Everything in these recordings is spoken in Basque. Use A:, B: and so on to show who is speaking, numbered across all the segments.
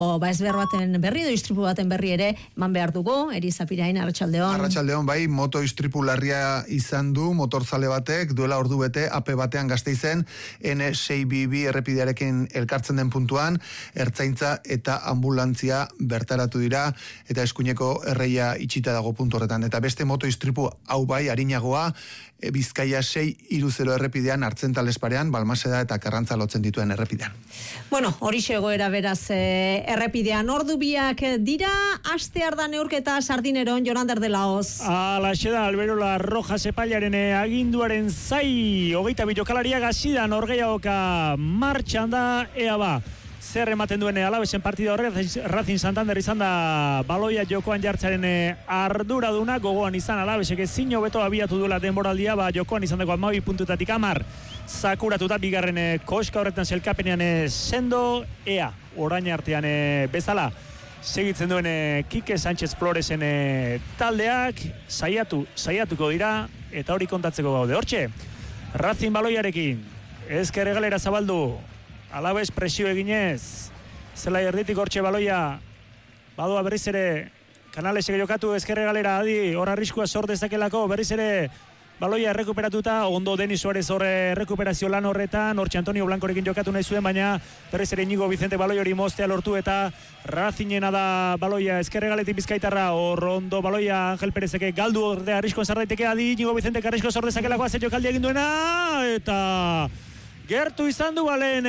A: ezber baten berri, istripu baten berri ere eman behar dugu, Erizapirain, Arratsaldeon.
B: Arratsaldeon, bai, moto istripu larria izan du motorzale batek, duela ordu bete, AP batean Gasteizen, N622 errepidearekin elkartzen den puntuan, ertzaintza eta ambulantzia bertaratu dira, eta eskuineko erreia itxita dago puntu horretan. Eta beste moto istripu hau bai, arinagoa, Bizkaia 630 errepidean, Artzental esparean, Balmaseda eta Karrantza lotzen dituen errepidean.
A: Bueno, horixe egoera beraz errepidean ordu biak dira, astear da neurketa Sardineron, Jonander de Laoz.
C: Alaxe da, Alberola Rojas epailaren aginduaren zai, 22 jokalariak hasidan norgehiagoka martxan da, ea ba. Zer ematen duen Alavesen partida horrek, Racing Santander izan da baloia jokoan jartzaren arduraduna, gogoan izan Alavesek ezin hobeto abiatu duela denboraldia, jokoan izan dago 12 puntutatik 10, sakuratuta bigarren koska horretan selkapenean sendo, ea, orain artean bezala, segitzen duen Kike Sánchez Floresen taldeak, saiatuko dira, eta hori kontatzeko gaude. Hortxe, Racing baloiarekin, ezker egalera zabaldu, Alaves presio eginez, zela erditik hortxe baloia, badoa berriz ere, Kanalesek jokatu ezkerre galera, adi, hor arriskua sor dezakelako, berriz ere, baloia errekuperatuta, ondo Denis Suarez horre errekuperazio lan horretan, hortxe Antonio Blancorekin jokatu nahi zuen, baina berriz ere Inigo Vicente baloia hori moztea lortu eta Racingena da baloia ezkerre galetik Bizkaitarra, hor ondo baloia Angel Perezeke galdu ordea arriskoan sardaiteke, adi, Inigo Vicente arrisko sor dezakelako aze jokaldi egin duena, eta gertu izan du balen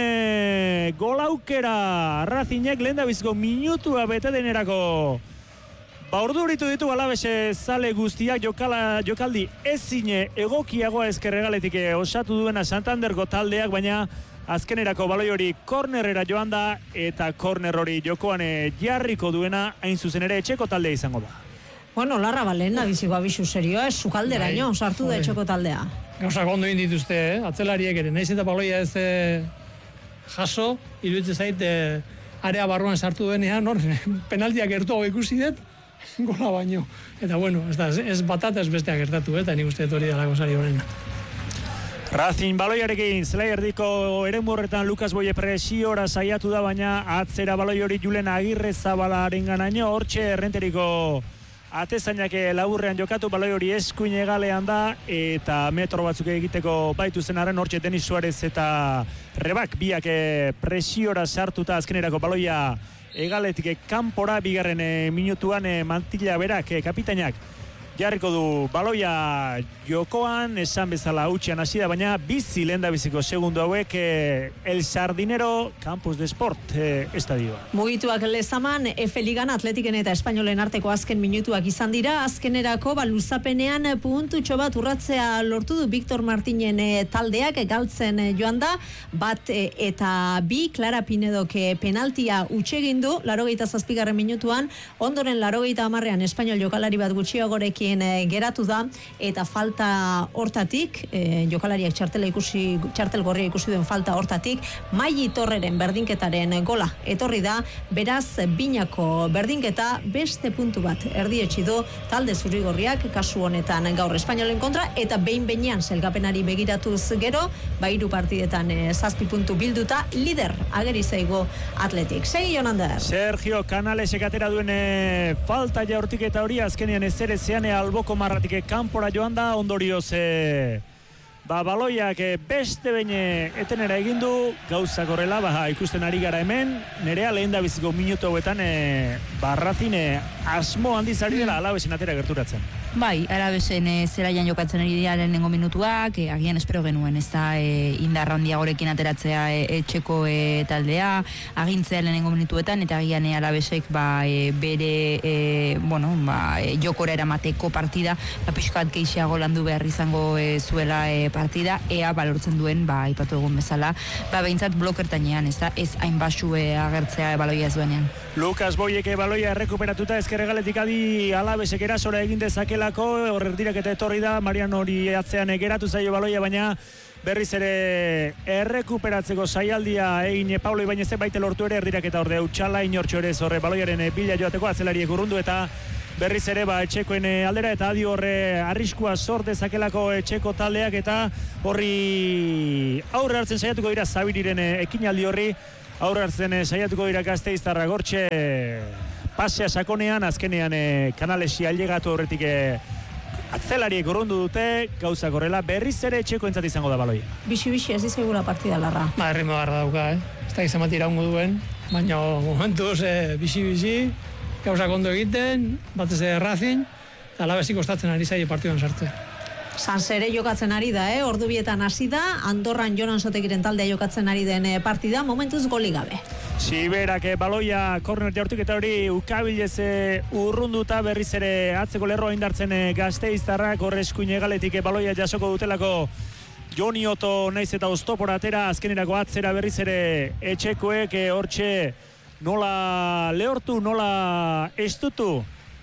C: golaukera Racingek lehendabiziko minutua bete denerako. Orduritu ditu Alavese zale guztiak jokaldi ezine egokiagoa ezkerregaletik osatu duena Santanderko taldeak, baina azkenerako baloi hori kornerera joan da eta korner hori jokoan jarriko duena hain zuzen ere etxeko taldea izango da.
A: Bueno, larra balen, abiziko abisu serioa, ez sukalderaino, sartu da etxeko taldea.
D: Gauzak ondo indituzte, atzelariek ere, nahiz eta baloia ez jaso, iruditzen zait, area barruan sartu denean, penaltiak gertuago ikusi dut, gola baino. Eta bueno, ez batata ez besteak gertatu, eta nik uste hori dela gozari horrena.
C: Racing baloiarekin, zelai erdiko eremu horretan Lukas Boye presiora saiatu da, baina atzera baloi hori Julen Agirre Zabalaren ganaino, hortxe errenteriko atezainak laburrean jokatu, baloi hori eskuin egalean da, eta metro batzuk egiteko baitu zenaren hortxe Denis Suarez eta Rebak biak presiora sartuta azkenerako baloia egaletik kanpora bigarren minutuan Mantilla berak kapitainak jarriko du baloia jokoan, esan bezala hutsean hasi da, baina bizi lehendabiziko segundo hauek El Sardinero Campus de Sport estadioa.
A: Mugituak lezaman, Efe Ligan Atletiken eta Espainolen arteko azken minutuak izan dira, azkenerako luzapenean puntutxo bat urratzea lortu du Victor Martinen taldeak galtzen joan da, bat eta bi, Clara Pinedok penaltia utxegin du, 87. minutuan, ondoren 90. Espainol jokalari bat gutxiagorekin geratu da, eta falta hortatik, jokalariak txartel gorria ikusi duen falta hortatik, Maili Torreren berdinketaren gola etorri da, beraz binako berdinketa beste puntu bat erdietsi du talde zurigorriak kasu honetan gaur Espainolen kontra, eta behin-behinean zelgapenari begiratuz gero, 3 partidetan 7 puntu bilduta, lider ageri zaigu Atletik. Segi Jonander.
C: Sergio Canalesek atera duen falta jaurtik eta hori azkenean ezerezean alboko marratik kanpora joan da, ondorioz baloiak beste behin etenera egin du, gauzak horrela, ikusten ari gara hemen, nerea lehen da biziko minutu hauetan Racing asmo handiz ari dela Alavesen atera gerturatzen.
E: Bai, Alavesen zelaian jokatzen ari dira lehenengo minutuak, agian espero genuen, ez da indarra handiagorekin ateratzea etxeko taldea, agintzea lehenengo minutuetan, eta agian Alavesek bere jokora eramateko partida, pixkat gehiago landu behar izango zuela partida, ea balortzen duen, ipatu egun bezala, behintzat blokertainean, ez da, ez hain basu agertzea baloia ez duenean.
C: Lukas Boyek baloia errekuperatuta ezkerregaletik adi Alavesek erasora egin dezakelako, horrerdirak eta etorri da, Mariano hori atzean geratu zaio baloia, baina berriz ere errekuperatzeko saialdia egin Paulo Ibañez baite lortu ere, erdirak eta orde utxala inortxo ere zorre baloiaren bila joateko atzelariek urrundu eta berriz ere etxekoen aldera, eta adi horre arriskua sor dezakelako etxeko taldeak, eta horri aurre hartzen saiatuko dira Zabiriren ekinaldi horri. aurre hartzen saiatuko dira Gasteiztarrak hortxe pasea sakonean, azkenean Kanalesi ailegatu horretik atzelariek urrundu dute, gauza korrela, berriz ere etxeko entzat izango da baloi.
A: Bixi-bixi ez dizegula partida larra.
D: Erritmo garra dauka, ez da izan bat iraungo duen, baina momentuz bixi-bixi, gauza kondo egiten, batez Racing, eta Alavesi kostatzen ari zaie partiduan sartzea.
A: Sansere jokatzen ari da, ordu bietan hasi da, Andorran Jonan Sotekiren taldea jokatzen ari den partida, momentuz goli gabe.
C: Siberak baloia korner jaurtik eta hori ukabilez urrunduta berriz ere atzeko lerroa indartzen Gasteiztarrak, horre eskuin egaletik baloia jasoko dutelako Joni Oto naiz eta oztopora atera, azkenerako atzera berriz ere etxekoek hortxe nola lehortu, nola estutu.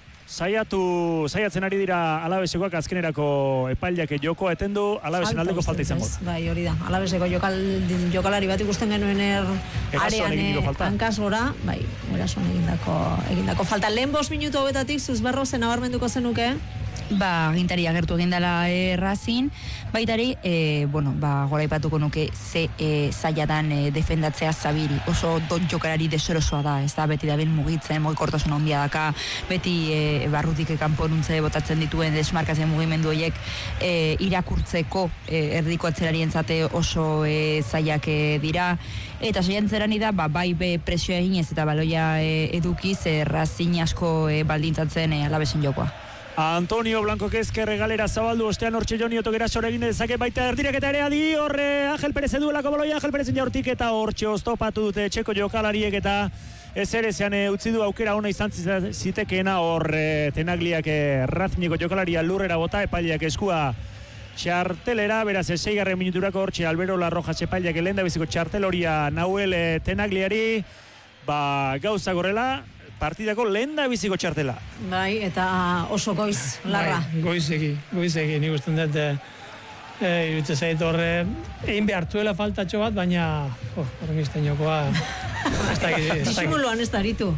C: Saiatzen ari dira Alabesekoak azkenerako epailak jokoa etendu, Alabesen aldeko falta izango da.
A: Bai, hori da. Alabeseko jokalari bat ikusten genuen arean hankaz gora, bai, erasoan egindako falta. Lehen 5 minutu hobetatik Zuzberro zen nabarmenduko zenuke?
E: Agintari agertu egindala Racing, baitari, gora ipatuko nuke ze zaila dan defendatzea Zabiri, oso jokalari deserosoa da, ez da, beti da ben mugitzen, mugikortasun handia daka, beti barrutik kanporuntze botatzen dituen desmarkazien mugimendu horiek irakurtzeko erdiko atzelarientzate oso zailak dira, eta saiatzeran da, bai presioa eginez eta baloia edukiz, Racing asko baldintzatzen Alavesen jokoa.
C: Antonio Blanco ezkerre galera zabaldu, ostean hortxe Joni Oto gerasora egin dezake baita erdirak eta ere adi horre Angel Perez eduelako baloia, Angel Perezen jaurtik eta hortxe oztopatu dute txeko jokalariek eta ez ere zean utzi du aukera ona izan zitekeena horre Tenagliak Razineko jokalaria lurrera bota, epaileak eskua txartelera, beraz 6. minuturako hortxe Albero Larrojas epaileak lehen da biziko txarteloria Nahuel Tenagliari, gauza gorrela, partidako lehen da biziko txartela.
A: Bai, eta oso goiz, larra.
D: Bai, goizegi, nik usten dut, irutze zait horre, egin behartuela faltatxo bat, baina, horren izten jokoa,
A: disimuluan ez da aritu.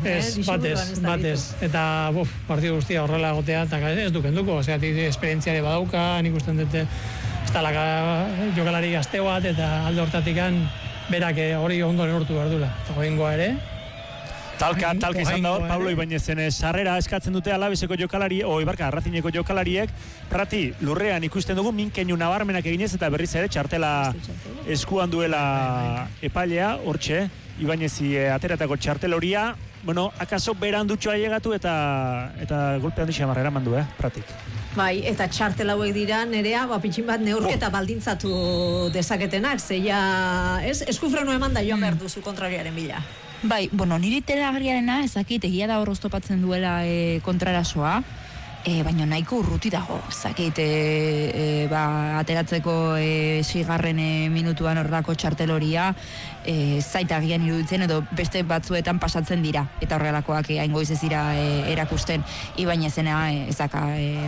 D: Batez, eta partidu guztia horrela egotea, eta ez dukenduko, esperientziare badauka, nik usten dut, ez talaka jokalari gazte bat, eta alde hortatikan, berak hori ondo neurtu behar dula, eta goingoa ere,
C: Talka izan da hor, Pablo Ibainezen sarrera eskatzen dute Alabeseko jokalari, Razineko jokalariek, prati lurrean ikusten dugu minkeinu nabarmenak eginez eta berriz ere txartela eskuan duela epailea, hortxe, Ibainezi ateratako txartel horia, akaso berandutxo ailegatu eta golpe handi xamarrera mandu, pratik.
A: Bai, eta txartel hauek dira, nerea, pitxin bat neurketa baldintzatu dezaketenak, zeia, eskufrenu eman da joan behar duzu kontrariaren bila.
E: Bai, niri Tenagliarena ezakit egia da hor oztopatzen duela kontrarasoa, baina nahiko urruti dago, ezakit ateratzeko 6. minutuan horrelako txarteloria zaita agian iruditzen edo beste batzuetan pasatzen dira, eta horrelakoak hain goiz ez dira erakusten, Ibainezena ezaka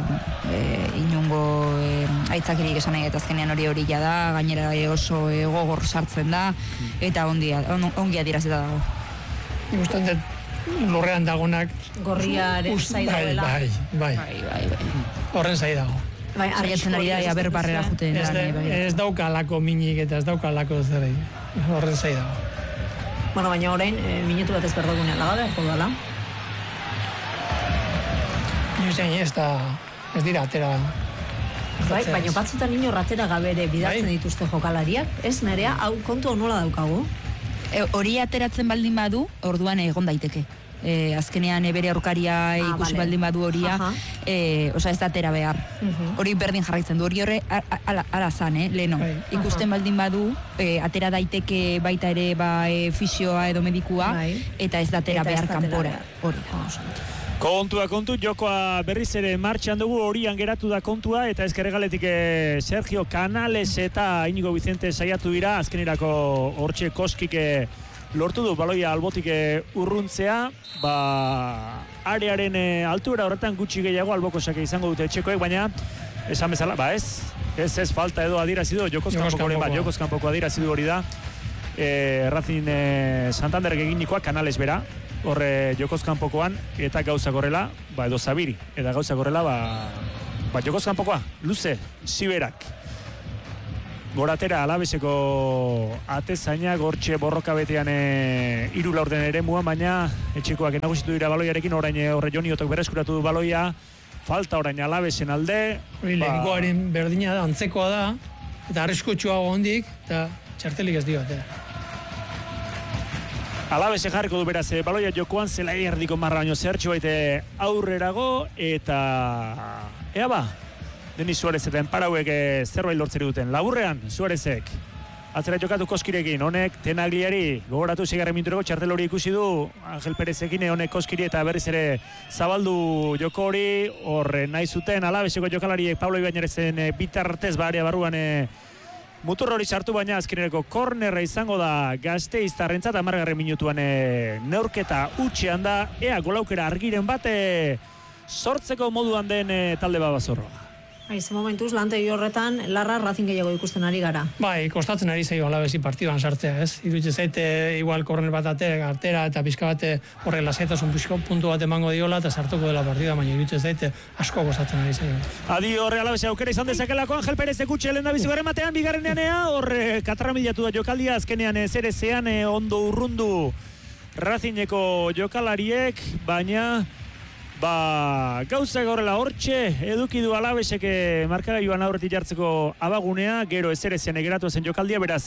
E: inungo aitzakirik esan nahi eta azkenean hori da, gainera oso gogor sartzen da, eta ongi adierazita dago.
D: Ikusten dut lurrean dagonak
A: gorriaren zai dagoela.
D: Bai. Horren zai dago.
E: Argiatzen ari da, ber barrera juten.
D: Ez dauka alako minik eta ez dauka alako zerei. Horren zai dago.
A: Baina orain, minutu bat ez berdogunean lagabe, erko dala.
D: Ez dira atera.
A: Baina batzutan nino ratera gabere bidatzen dituzte jokalariak, ez nerea, hau kontu nola daukagu?
E: Hori ateratzen baldin badu, orduan egon daiteke. Azkenean bere aurkaria ikusi baldin badu horia, ez da atera behar. Hori berdin jarraitzen du, hori ala zan, leheno. Ikusten baldin badu, atera daiteke baita ere fisioa edo medikua, eta ez da atera behar kanpora. Hori da.
C: Kontu, jokoa berriz ere martxan dugu, horian geratu da kontua, eta ezkerregaletik Sergio Canales eta Inigo Vicente saiatu dira, azkenerako hortxe koskik lortu du baloia albotik urruntzea, arearen altura horretan gutxi gehiago albokosak izango dute txekoek, baina esan bezala, ez falta edo adirazidu, jokoz kanpoko adirazidu hori da, Racing Santanderrek eginikoa Canales bera, horre jokoz kanpokoan, eta gauza gorrela, edo Zabiri, eta gauza gorrela, jokoz kanpokoa, luze, Siberak. Goratera Alabeseko atezaina gortxe borroka betean 3 laurden eremua, baina etxekoak nagusitu dira baloiarekin, orain horre Joni Otok berreskuratu du baloia, falta orain Alabesen alde.
D: Lehenkoaren berdina da, antzekoa da, eta arriskutsuago hondik, eta txartelik ez dio.
C: Alabese jarriko du beraz, baloia jokoan zela erdiko marra baino zertxo baite aurrerago, eta ea ba, Denis Suarez eta enparauek zerbait lortzeri duten. Laburrean, Suarezek atzera jokatu Koskirekin, honek Tenagliari gogoratu 6. minuturako txartel hori ikusi du Angel Perezekin, honek Koskiri eta berriz ere zabaldu joko hori, horre nahi zuten Alabeseko jokalariek Pablo Ibañerezen bitartez area barruan mutur hori sartu, baina azkenerako kornerra izango da Gasteiztarrentzat. 10. minutuan neurketa utxean da, ea golaukera argiren bat sortzeko moduan den talde Babazorroa.
A: Ze momentuz, lantegi horretan, Larra Racing gehiago ikusten ari gara.
D: Bai, kostatzen ari zaio Alabesi partiduan sartzea, ez? Iruditzen zaite, igual korner bat artera eta pizka bat horre lasaitasun puntu bat emango diola eta sartuko dela partida, baina iruditzen zaite asko kostatzen ari zaio.
C: Adi horre Alabesi aukera izan dezakelako Angel Perez ekutxe lehen da bizigarren batean, bigarrenean horre katramilatu da jokaldia, azkenean zerezean ondo urrundu Racingeko jokalariek, baina gauza horrela hortxe eduki du Alabesek markagailuan aurretik jartzeko abagunea, gero ezerezean egeratu zen jokaldia, beraz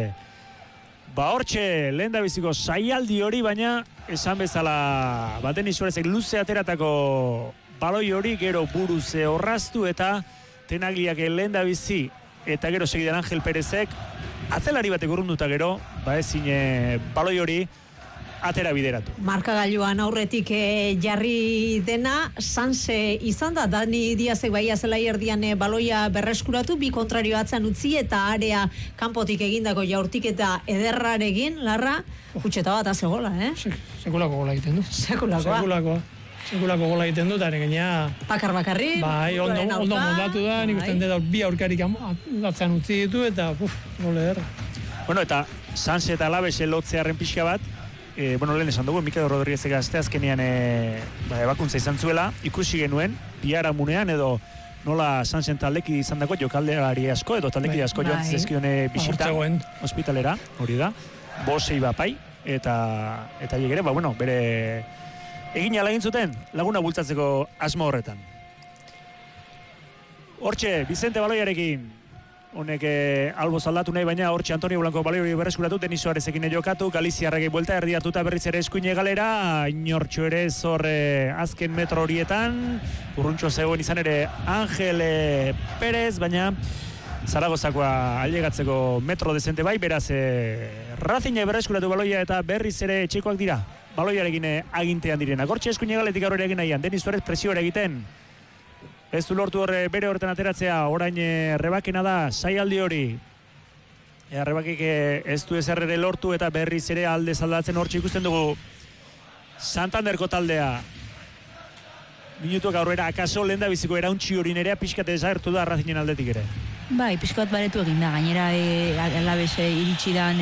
C: hortxe lehen da biziko saialdi hori, baina esan bezala Denis Suarezek luze ateratako baloi hori, gero buruz orraztu eta Tenagliak lehen da bizi, eta gero segidan Angel Perezek atzelari batek urrunduta gero, ezin baloi hori atera bideratu.
A: Markagailuan aurretik jarri dena Sanse izan da, Dani Diazek bai zelai erdian baloia berreskuratu, bi kontrario atzan utzi eta area kanpotik egindako jaurtiketa ederrarekin, Larra, kutxeta bat azegola,
D: Sekulako gola egiten du. Sekulako gola egiten du, eta gaina
A: bakarri.
D: Bai, ondo moldatu da, nik usten dut bi aurkarik atzan utzi ditu, eta gole ederra.
C: Bueno, eta Sanse eta Alabese lotzearen pixka bat, lehen esan dugu, Mikel Rodríguez Gazte azkenean ebakuntza izan zuela, ikusi genuen, biharamunean edo nola Sansen taldeki izan dako jokaldeari asko, edo taldeki asko joan zezkione bisita hospitalera, hori da, bosei bapai, eta jegere, bere egin alagin zuten laguna bultzatzeko asmo horretan. Hortxe, Vicente baloiarekin, honek alboz aldatu nahi, baina hortxe Antonio Blanco baloi berreskuratu, Denis Suarezekin jokatu, Galiziarregi buelta erdi hartuta berriz ere eskuine galera, inortxo ere zorre azken metro horietan, urruntxo zegoen izan ere Angel Perez, baina Zaragozakoa ailegatzeko metro dezente bai, beraz Racing berreskuratu baloia eta berriz ere etxekoak dira, baloiarekin agintean direnak. Hortxe eskuine galetik aurrera egin nahian, Denis Suarez presioa egiten, ez du lortu horre bere horretan ateratzea, orain rebakena da saialdi hori. Rebakik ez du ezer ere lortu eta berriz ere alde zaldatzen hortxe ikusten dugu Santanderko taldea. Minutuak aurrera akaso lehen da biziko erauntxi hori nerea pixkate desagertu da Racingen aldetik ere.
E: Bai, pixkat baretu egin da, gainera Alabese iritsi dan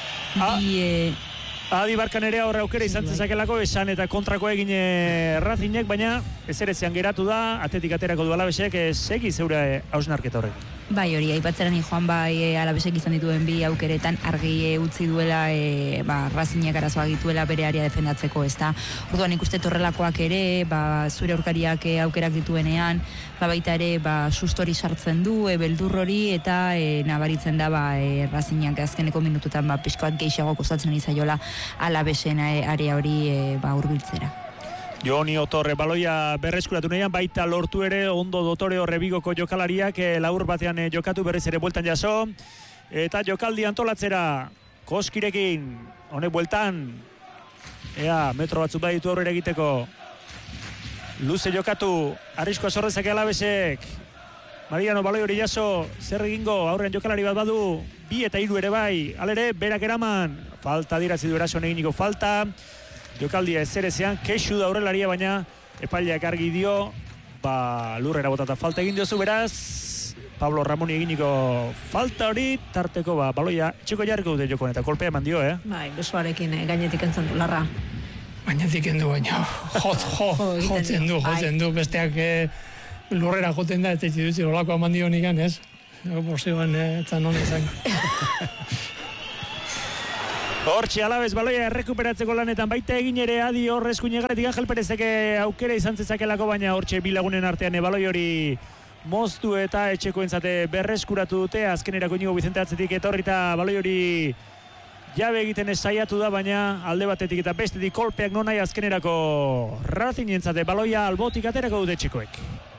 C: Adi Barkan ere horre aukera izan zezakelako esan eta kontrakoa egin Racingek, baina ezerezean geratu da, atetik aterako du Alabesek, segi zeure hausnarketa horrek.
E: Bai, hori, aipatzera joan bai Alabesek izan dituen bi aukeretan argi utzi duela Racingek arazoak dituela bere area defendatzeko, ez da. Orduan ikuste torrelakoak ere, zure aurkariak aukerak dituenean, baita ere sustori sartzen du, beldur hori, eta nabaritzen da Racingek azkeneko minututan pixkoat gehiago kostatzen izaiola Alabesen area hori hurbiltzera.
C: Joni Otorre baloia berreskuratu nahian, baita lortu ere ondo dotore horre Bigoko jokalariak laur batean jokatu berriz ere bueltan jaso, eta jokaldi antolatzera Koskirekin, honek bueltan metro batzuk baditu aurrera egiteko, luze jokatu, arriskoa sorrezake Alabesek, Mariano baloi hori jaso, zer egingo aurrean jokalari bat badu, 2 eta 3 ere bai, alere berak eraman, falta dirazi du erasoan eginiko falta, jokaldia ezerezean, kexu da aurrelaria, baina epaileak argi dio, lurrera botata falta egin diozu, beraz Pablo Ramoni eginiko falta hori, tarteko baloia txiko jarriko dute jokoan, eta kolpea eman dio,
A: Bai, besoarekin gainetik entzun du, Larra.
D: Gainetik endu, baina jotzen du, besteak lurrera joten da, eta itziduzi olako eman dio nigan, ez? Bozeoan, etzan hona izan.
C: Hortxe Alabez baloia errekuperatzeko lanetan baita egin ere adi horrez Kuñegaletik Angel Perezek aukera izan zezakelako, baina hortxe bilagunen artean baloi hori moztu eta etxekoentzate berreskuratu dute. Azkenerako Inigo Bizente atzetik etorrita baloi hori jabe egiten saiatu da, baina alde batetik eta bestetik kolpeak nonai azkenerako Racingentzate baloia albotik aterako dute etxekoek.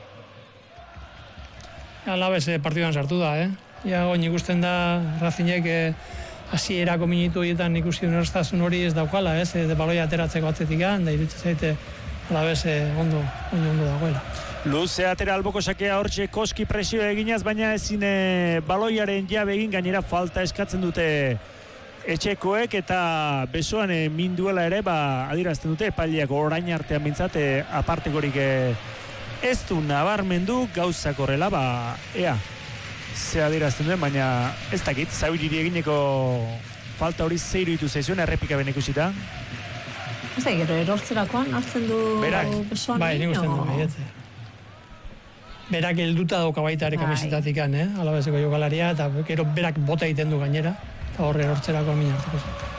D: Alabez partiduan sartu da, Ja, goin ikusten da Racingek hasierako minutu horietan ikusi uneroztasun hori ez daukala, baloia ateratzeko atzetik da iruditzen zaite Alabez ondo dagoela.
C: Luze atera alboko sakea hortxe Koski presio eginaz, baina ezin baloiaren jabe egin, gainera falta eskatzen dute etxekoek eta besoan minduela ere adierazten dute epaileak orain artean bintzat apartekorik ez du nabarmendu gauzak horrela, ea ze adierazten duen, baina ez dakit Zabiriri egineko falta hori zeiru ditu zaizuen errepika ben ikusita.
A: Ez da, gero erortzerakoan hartzen du besoan
D: egin? Nik usten du, baietze. Berak helduta dauka baita ere kamisetatik, Alabezeko jokalaria, eta gero berak bota egiten du gainera, eta horre erortzerako min hartuko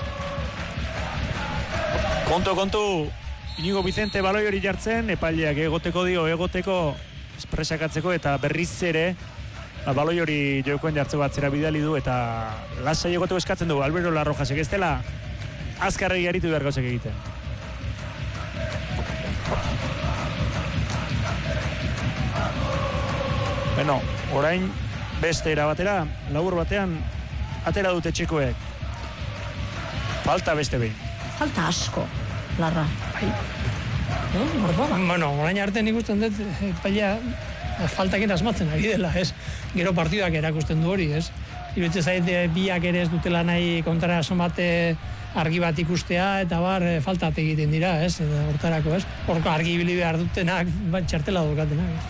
D: zen.
C: Kontu, Inigo Bizente baloi hori jartzen, epaileak egoteko espresakatzeko eta berriz ere baloi hori jokoen jartzeko atzera bidali du eta lasai egoteko eskatzen du Albero Larrojasek, ez dela azkarregi aritu behar gauzek egiten. Bueno, orain beste era batera, labur batean atera dute txekoek. Falta beste behin.
A: Falta asko, Larra.
D: Bueno, orain arte nik usten dut paila faltakin asmatzen ari dela, Gero partidak erakusten du hori, Iruditzen zaite biak ere ez dutela nahi kontrara somate argi bat ikustea, eta faltat egiten dira, hortarako, Horko argi ibili behar dutenak, txartela dukatenak,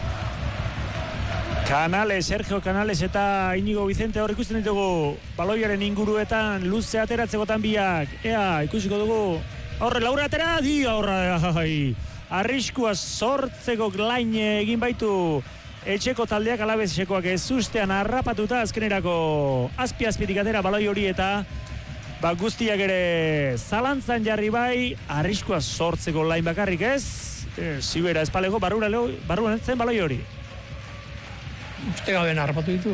C: Sergio Canales eta Inigo Bizente hor ikusten ditugu baloiaren inguruetan luze ateratzekotan biak. Ea, ikusiko dugu horre laura atera, arriskua sortzeko glain egin baitu etxeko taldeak Alabezekoak ez ustean harrapatuta azkenerako azpitik atera baloi hori eta guztiak ere zalantzan jarri bai, arriskua sortzeko lain bakarrik zibera espalego barruan etzen baloi hori.
D: Uste gaben harrapatu ditu,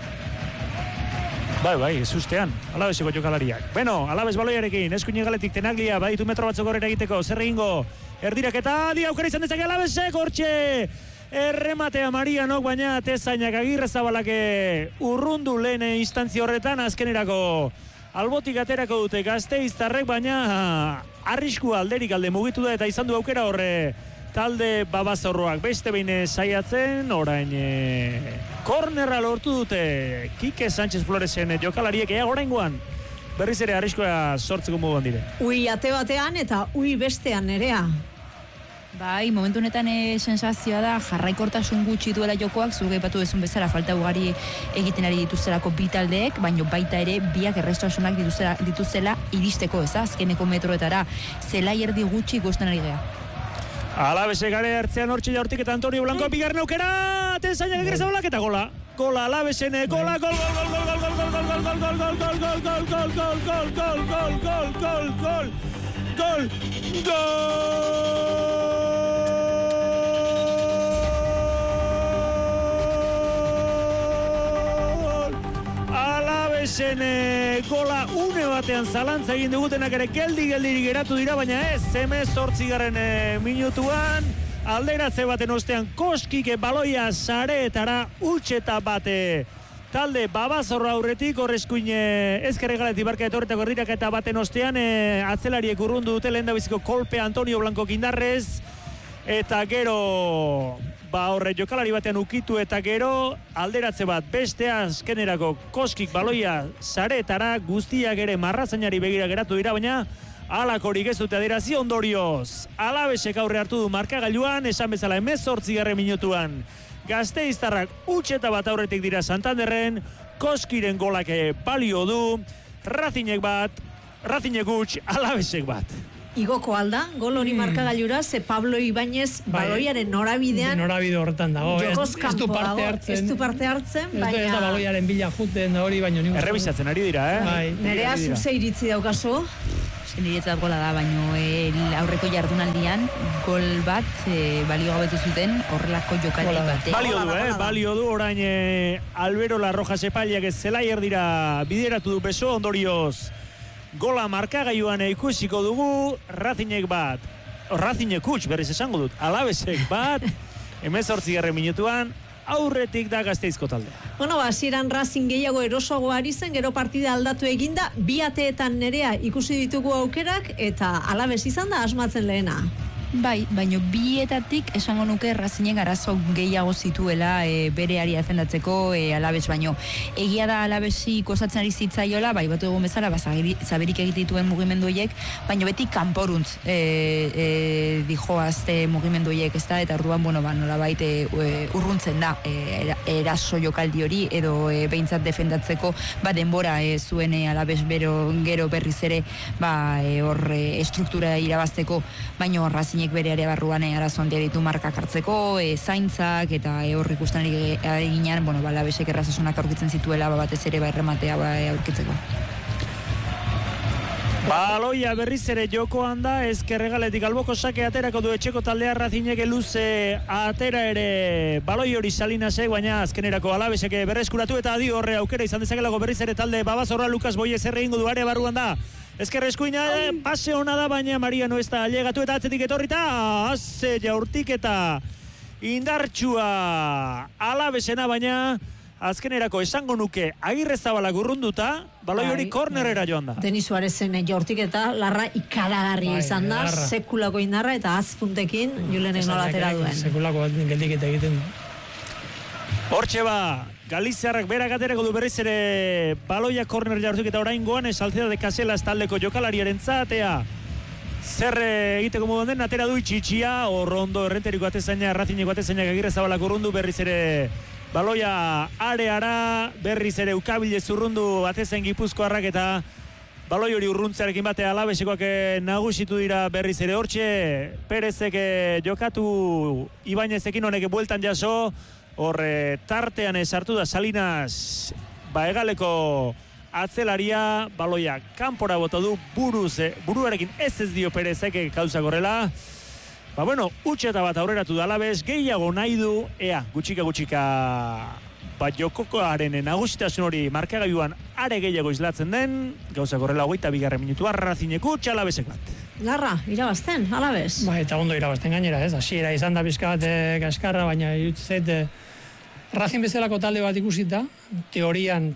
C: Bai, ez ustean, Alabezeko jokalariak. Bueno, Alabez baloiarekin, Eskuñegaletik Tenaglia, baditu metro batzuk horrera egiteko, zer egingo, erdirak eta aukera izan dezake Alabezek, hortxe, errematea Marianok, baina Tezainak Agirrezabalak urrundu lehen instantzia horretan, azkenerako albotik aterako dute Gasteiztarrek, baina arriskua alderik alde mugitu da, eta izan du aukera horre, talde Babazorroak beste behin saiatzen, orain kornerra lortu dute Kike Sánchez Floresen jokalariek oraingoan berriz ere arriskoa sortzeko moduan dire.
A: Ui ate batean eta ui bestean nerea.
E: Bai, momentu honetan sensazioa da jarraikortasun gutxi duela jokoak, zuge aipatu duzun bezala falta ugari egiten ari dituztelako bi taldeek, baina baita ere biak errestasunak dituztela iristeko, azkeneko metroetara zelai erdi gutxi ikusten ari gea.
C: Alabezek gare hartzean hortxe jaurtik eta Antonio Blanco bigarren aukera, Tezainak Agirrezabalak eta gola. Gola Alabezen, gola, gol. Alabezen gola une batean zalantza egin dugutenak ere geldi-geldirik geratu dira, baina ez, 18. Minutuan, alderatze baten ostean Koskik baloia sareetara utxeta bate talde Babazorro aurretik, Horrezkuin ezkerregaletik barka etorretako erdirak eta baten ostean atzelariek urrundu dute lehen dabiziko kolpe Antonio Blanco indarrez, eta gero horre jokalari batean ukitu eta gero alderatze bat beste azkenerako Koskik baloia sareetara, guztiak ere marrazainari begira geratu dira, baina alakorik ez dute adierazi ondorioz. Alabezek aurre hartu du markagailuan, esan bezala 18. minutuan. Gasteiztarrak utxeta bat aurretik dira Santanderren, Koskiren golak balio du, Razinek bat, Razinek utx, Alabezek bat.
A: igoko alda, gol hori markagailura, ze Pablo Ibáñez baloiaren norabidean
D: norabide horretan dago, ez du parte hartzen.
A: Ez du parte hartzen, baina...
D: Ez da baloiaren bila juten da hori, baina nik...
C: Errebisatzen ari dira,
A: Nerea, zuze iritzi daukazu?
E: Niretzat gola da, baina aurreko jardunaldian gol bat balio gabetu zuten horrelako jokaldi batean.
C: Balio du orain Albero La Roja Sepaliak Zelaier dira bideratu du beso, ondorioz gola markagailuan ikusiko dugu, Racingek bat, Racingek huts berriz esango dut, Alavesek bat, 18. minutuan, aurretik da Gasteizko taldea.
A: Bueno, hasieran Racing gehiago erosoago ari zen, gero partida aldatu eginda, bi ateetan Nerea ikusi ditugu aukerak, eta Alaves izan da asmatzen lehena.
E: Bai, baino bietatik esango nuke Racingek arazo gehiago zituela bereari defendatzeko Alaves baino. Egia da Alavesi kostatzen ari zitzaiola, bai batu egun bezala, zaberik egite dituen mugimendu horiek, baino beti kanporuntz dijoazte mugimendu horiek, ez da, eta orduan, nolabait urruntzen da eraso jokaldi hori, edo behintzat defendatzeko, denbora zuen Alaves gero berriz ere, hor estruktura irabazteko, baino Racing bere ere barruan arazo handia ditu markak hartzeko, zaintzak eta hor ikusten ari ginean, Alavesek errazasunak aurkitzen zituela, batez ere errematea aurkitzeko.
C: Baloia berriz ere jokoan da, ezkerregaletik alboko sake aterako du etxeko taldea Racingek luze atera ere baloi hori Salinasek, baina azkenerako Alavesek berreskuratu eta adio horre aukera izan dezakelako berriz ere talde Babazorra Lukas Boyez erregingo du area barruan da. Ezker eskuina, pase hona da, baina Mariano ez da llegatu eta atzetik etorrita, haze jaurtik eta indartsua Alavesena, baina azkenerako esango nuke Agirrezabalak urrunduta, baloi hori kornerera joan da.
A: Denis Suarezen jaurtik eta larra ikaragarria izan da, sekulako indarra eta azpuntekin Julenek nolatera duen.
D: Sekulako geldiketa egiten du.
C: Hortxe ba, Galiziarrak berak aterako du berriz ere baloia korner jartuk eta orain goan Salceda de Caselas taldeko jokalariaren zatea. Zer egiteko moduan den, atera du itxitxia, Orrondo errenteriko atezaina, Racingeko atezaina Agirrezabalak urrundu, berriz ere baloia areara, berriz ere Ukabile zurrundu atezain Gipuzkoarrak eta baloi hori urruntzearekin batea Alavesekoak nagusitu dira berriz ere hortxe, Perezek jokatu Ibáñezekin honek bueltan jaso, horre tartean sartu da Salinas egaleko atzelaria, baloia kanpora bota du buruarekin ez dio Perezek kauza gorrela. Utxeta bat aurreratu da Alaves, gehiago nahi du, gutxika jokokoaren nagusitasun hori markagailuan are gehiago islatzen den, gauza gorrela 22. minutua, Racingek huts, Alavesek bat.
A: Larra, irabazten, Alaves.
D: Eta ondo irabazten gainera, ez? Hasiera izan da pizka bat kaskarra, baina irutzet Racing bezalako talde bat ikusita, teorian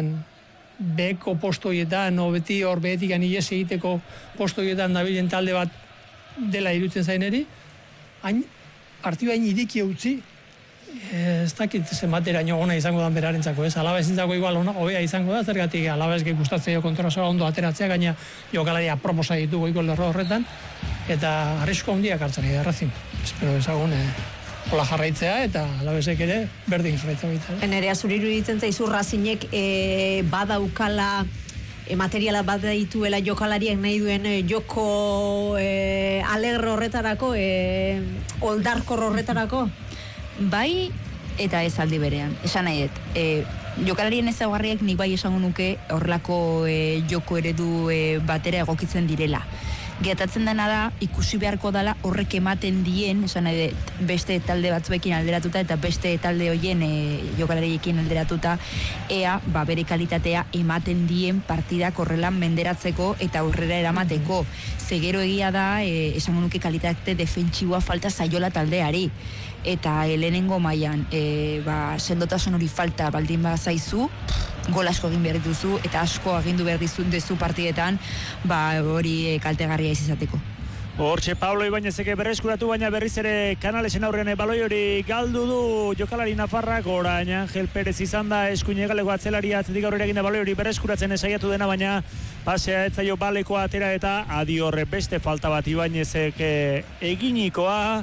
D: beko postoietan, beti hor behetikan ies egiteko postoietan dabilen talde bat dela irutzen zaineri, partidua iriki utzi, ez dakit zenbateraino ona izango dan berarentzako, ez? Alavesentzako igual hobea izango da, zergatik Alaveske gustatzen kontrasoa ondo ateratzea, gaina jokalaria proposa ditu goiko lerro horretan, eta arrisko handiak hartzen da Racing. Espero ezagun hola jarraitzea eta Alavesek ere berdin jarraitzea baita.
A: Nerea zuriru ditzen zaizu Racingek badaukala materiala bat dituela jokalariak nahi duen joko alegre horretarako, oldarkor horretarako?
E: Bai, eta ez aldi berean. Esan nahi dut, jokalarien ezaugarriak nik bai esango nuke horrelako joko eredu batera egokitzen direla. Gertatzen dena da, ikusi beharko dela horrek ematen dien, esan nahi dut, beste talde batzuekin alderatuta eta beste talde horien jokalariekin alderatuta, ea, bere kalitatea ematen dien partidak horrelan menderatzeko eta aurrera eramateko. Zegero egia da, esango nuke kalitate defentsiboa falta zaiola taldeari. Eta lehenengo mailan sendotasun hori falta baldin bazaizu, gol asko egin behar dituzu eta asko agindu behar dizu partidetan hori kaltegarria izateko.
C: Hortxe Pablo Ibáñezek berreskuratu, baina berriz ere Canalesen aurrean baloi hori galdu du jokalari nafarrak, orain Angel Perez izan da eskuin egaleko atzelaria, atzetik aurrera egin da baloi hori berreskuratzen esaiatu dena, baina pasea etzaio baleko atera eta adi horre beste falta bat Ibáñezek eginikoa.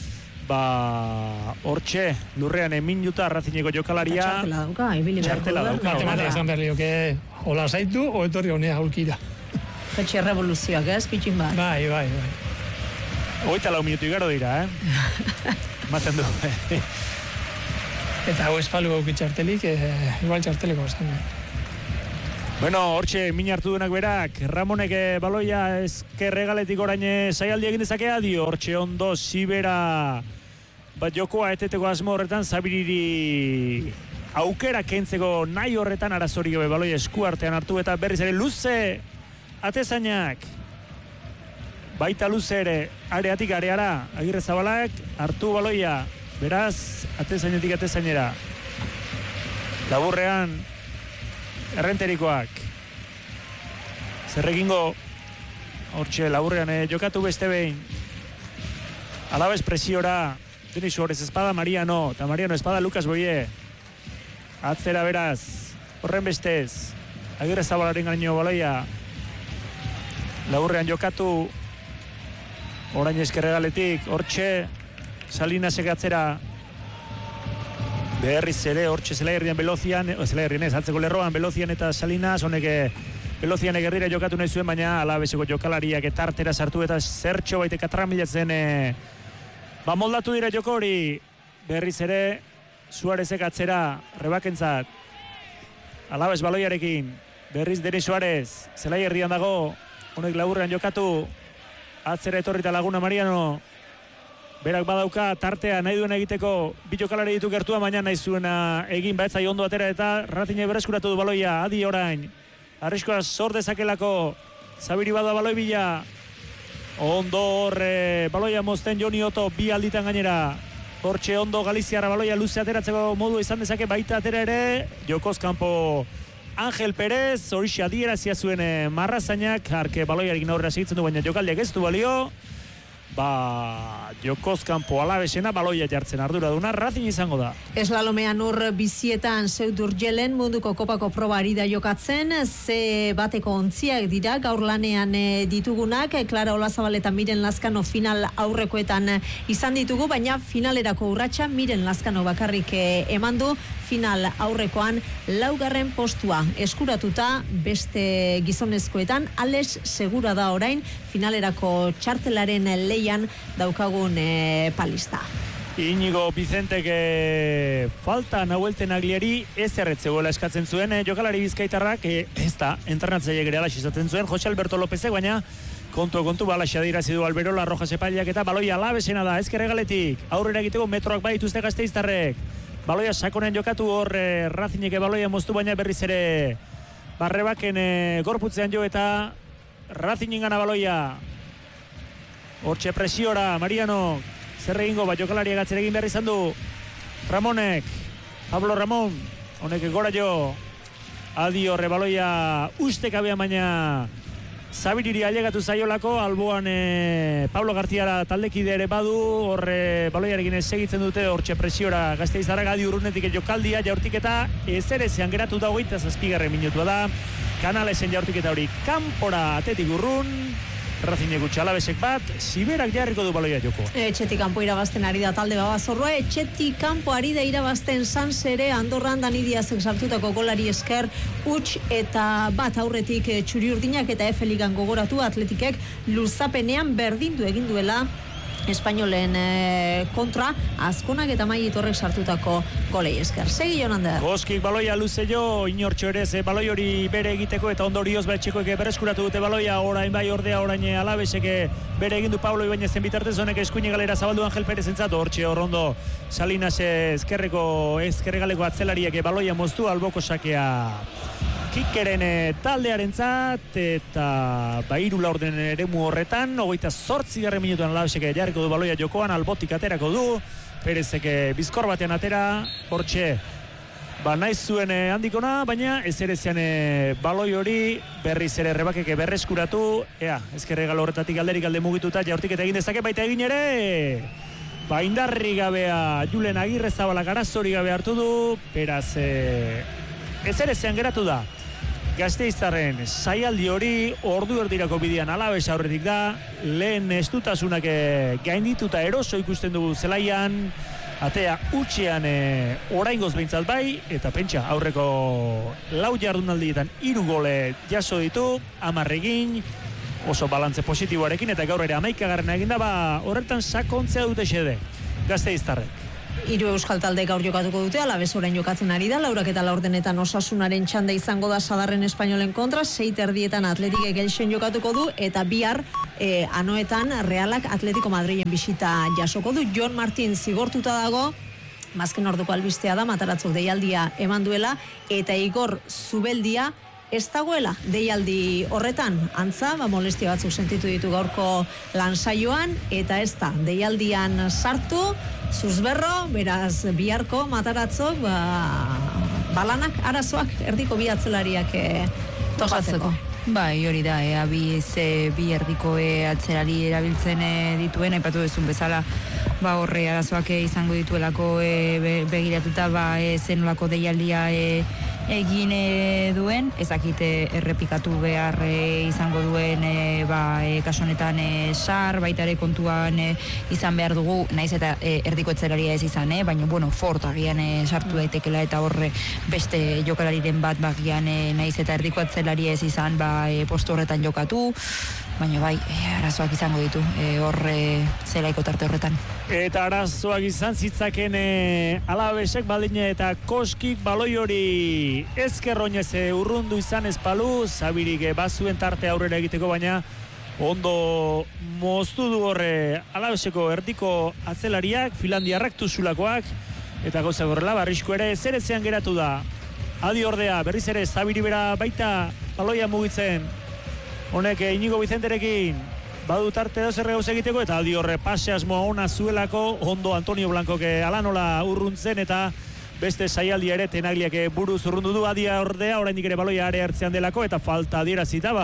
C: Hortxe, lurrean minuta Racingeko jokalaria.
A: Txartela dauka,
C: Txartela dauka.
D: Matematik esan behar lioke, hola zaitu, o etorri honea aulkira.
A: Jetxe revoluzioak, ez, pitxin bat.
D: Bai.
C: 24 minutu igaro dira, Maten du.
D: Eta hau espalu gauki txartelik, igual txarteleko zen.
C: Bueno, hortxe, min hartu duenak berak, Ramonek baloia eskerregaletik orain saialdi egin dezakea, dio, hortxe ondo, Sibera, bat jokoa eteteko asmo horretan, Zabiriri aukera kentzeko nahi horretan arazorik gabe baloia esku artean hartu eta berriz ere luze atezainak. Baita luze ere, areatik areara, Agirre Zabalak hartu baloia, beraz, atezainetik atezainera. Laburrean, Errenterikoak. Zerrekingo, hortxe, laburrean jokatu beste behin. Alabez presiora, Denis Suárez espada Mariano, eta Mariano espada Lucas Boye. Atzera beraz, horren bestez, Agirre Zabalaren gaino baloia. Laburrean jokatu, orain eskerregaletik, hortxe, Salinasek atzera. Beherriz ere, hortxe Zelaierrian Belozian, Zelaierrian ez, atzeko lerroan Belozian eta Salinas, honek Belozian egerrira jokatu nahi zuen, baina Alabeseko jokalariak tartera sartu eta zertxo baiteka tramilatzen moldatu dira joko hori. Beherriz ere, Suárezek atzera, rebakentzat. Alabes baloiarekin, berriz Denis Suárez, Zelaierrian dago, honek laburrean jokatu, atzera etorrita Laguna Mariano. Berak badauka tartea nahi duen egiteko bi jokalari ditu gertua, baina nahi zuena egin baetzai ondo atera eta Ratine berreskuratu du baloia, adi orain. Arriskoa zor dezakelako, Zabiri bada baloi bila. Ondo horre, baloia mozten Joni Otto bi alditan gainera. Hortxe ondo Galiziarra baloia luze ateratzeko modu izan dezake baita atera ere. Jokoz kanpo Angel Perez, horixe adierazia zuen marrazainak, arke baloiarekin aurrera segitzen du, baina jokaldiak ez du balio. Jokoz kanpo Alabesena baloia jartzen arduraduna Racing izango da.
A: Eslalomean ur bizietan Seudurgelen munduko kopako proba ari da jokatzen, ze bateko ontziak dira gaur lanean ditugunak, Clara Olazabal eta Miren Lazkano final aurrekoetan izan ditugu, baina finalerako urratsa Miren Lazkano bakarrik eman du, final aurrekoan 4. postua eskuratuta, beste gizonezkoetan Alex Segura da orain finalerako txartelaren leian daukagun palista.
C: Inigo Vicentek falta Nahuel Tenaglieri ez erretzegoela eskatzen zuen jokalari bizkaitarrak, ez da entrenatzaile ere alax izaten zuen Jose Alberto Lópezek, baina kontu balaxa dirazi du Alberola Rojas epaileak eta baloia Alabesena da, ezkerregaletik aurrera egiteko metroak badituzte Gasteiztarrek. Baloia sakonen jokatu hor Racingek baloia moztu, baina berriz ere Barrebaken gorputzean jo eta Racingen gana baloia. Hortxe presiora, Mariano, zer egingo, jokalariak atzera egin behar izan du. Ramonek, Pablo Ramon, honek gora jo. Adi horre baloia ustekabea, baina Zabiriri ailegatu zaiolako, alboan Pablo Gartiara taldekide ere badu, horre baloiarekin segitzen dute, hortxe presiora Gasteiztarrak adi urrunetik jokaldia, jaurtiketa ezerezean geratu da 27. minutua da. Kanalesen jaurtiketa hori kanpora atetik urrun, Racingek Alabesek bat, Siberak jarriko du baloia joko.
A: Etxetik kanpo irabazten ari da talde Babazorroa, etxetik kanpo ari da irabazten Sansere, Andorran Dani Diazek sartutako golari esker, huts eta bat aurretik txuri urdinak eta Efeligan gogoratu Atletikek luzapenean berdindu egin duela Espainolen kontra, Azkonak eta Mai Itorrek sartutako golei esker. Segi Jonander.
C: Koskik baloia luze jo, inortxo ere ze baloi hori bere egiteko eta ondorioz betxekoek berreskuratu dute baloia, orain bai ordea orain Alabesek bere egindu Pablo Ibañezen bitartez, honek eskuine galera zabaldu Angel Perez entzat, hortxe horrondo Salinas ezkerregaleko atzelariak baloia moztu, alboko sakea Kikeren taldearentzat eta hiru laurden eremu horretan 28. minutuan Alabesek jarriko du baloia jokoan, albotik aterako du Perezek bizkor batean atera, hortxe nahi zuen handikona, baina ez ere zean baloi hori berriz ere Rebakek berreskuratu, ezkerregalo horretatik alderik alde mugituta jaurtik eta egin dezake, baita egin ere indarri gabea Julen Agirre Zabalak arazori gabe hartu du, beraz ez ere zean geratu da Gasteiztarren saialdi hori, ordu erdirako bidean Alabes aurretik da, lehen estutasunak gaindituta eroso ikusten dugu zelaian, atea utxean oraingoz behintzat bai, eta pentsa aurreko 4 jardunaldietan 3 gole jaso ditu, 10 egin, oso balantze positiboarekin, eta gaur ere 11. eginda, horretan sakontzea dute xede, Gasteiztarrek.
A: 3 euskal talde gaur jokatuko dute, Alaves orain jokatzen ari da, 4:04 Osasunaren txanda izango da Sadarren Espainolen kontra, 6:30 Atletik Gelsen jokatuko du, eta bihar Anoetan Realak Atletico Madrilen bisita jasoko du. Jon Martin zigortuta dago, azken orduko albistea da, Mataratzok deialdia eman duela, eta Igor Zubeldia ez dagoela deialdi horretan, antza, molestia batzuk sentitu ditu gaurko lansaioan, eta ez da deialdian sartu, zuzberro, beraz biharko Mataratzok, balanak, arazoak, erdiko bi atzelariak topatzeko.
E: Bai, hori da, bi erdiko atzerari erabiltzen dituen, aipatu duzun bezala, horre arazoak izango dituelako begiratuta, zenolako deialdia egin duen, ezakite errepikatu behar izango duen kasu honetan sar, baita ere kontuan izan behar dugu, naiz eta erdiko etzelaria ez izan, baina Fort agian sartu daitekela, eta horre beste jokalariren bat bagian naiz eta erdiko etzelaria ez izan postu horretan jokatu, baina bai, arazoak izango ditu horre zelaiko tarte horretan.
C: Eta arazoak izan zitzaken Alavesek baldin eta Koskik baloi hori ezkerroinez urrundu izan ezpalu, Zabirik bazuen tarte aurrera egiteko, baina ondo moztu du horre Alaveseko erdiko atzelariak, Finlandiarrak tuzulakoak, eta gauza gorrela, Barrisko ere zerezean geratu da. Adi ordea, berriz ere Zabiri bera baita baloia mugitzen, honek Inigo Vicenterekin badu tarte dozerre gauz egiteko, eta aldi horre pase asmoa ona zuelako, ondo Antonio Blancok alanola urruntzen, eta beste saialdia ere Tenagliak buruz urrundu du. Adi ordea, oraindik ere baloia are hartzean delako, eta falta adierazita,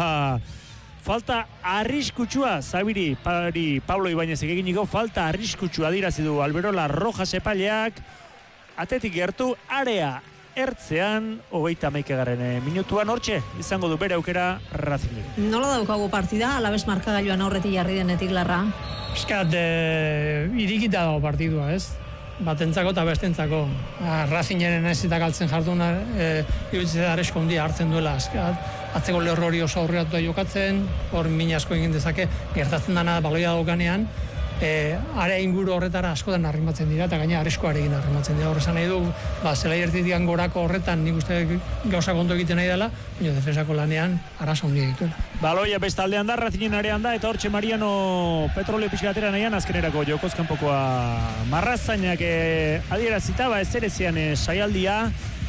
C: falta arriskutsua, Zabiri, Pablo Ibañezek eginiko, falta arriskutsua adierazi du Alberola Rojas epaileak, atetik gertu, area ertzean, 31. Minutuan hortxe, izango du bere aukera Racingek.
A: Nola daukagu partida, Alaves markagailuan aurretik jarri denetik, Larra?
D: Eskat, irikita dago partidua, ez? Batentzako eta bestentzako. Racingeren ez eta galtzen jarduna, iruditzen da aresko handia hartzen duela. Atzeko lehor hori oso aurreatu jokatzen, hor min asko egin dezake, gertatzen dana baloia daukanean, are inguru horretara askotan arrimatzen dira, eta gaina areskoarekin arrimatzen dira. Horrezan nahi du, zelai ertitian gorako horretan nik uste gauza konto egiten nahi dela, baina defensako lanean arazo handia dituela.
C: Baloia bestaldean da, Racingen arean da, eta hortxe Mariano petrolio pixkatera nahian, azkenerako jokozkanpokoa marrazainak adierazita, ez ere zean saialdia,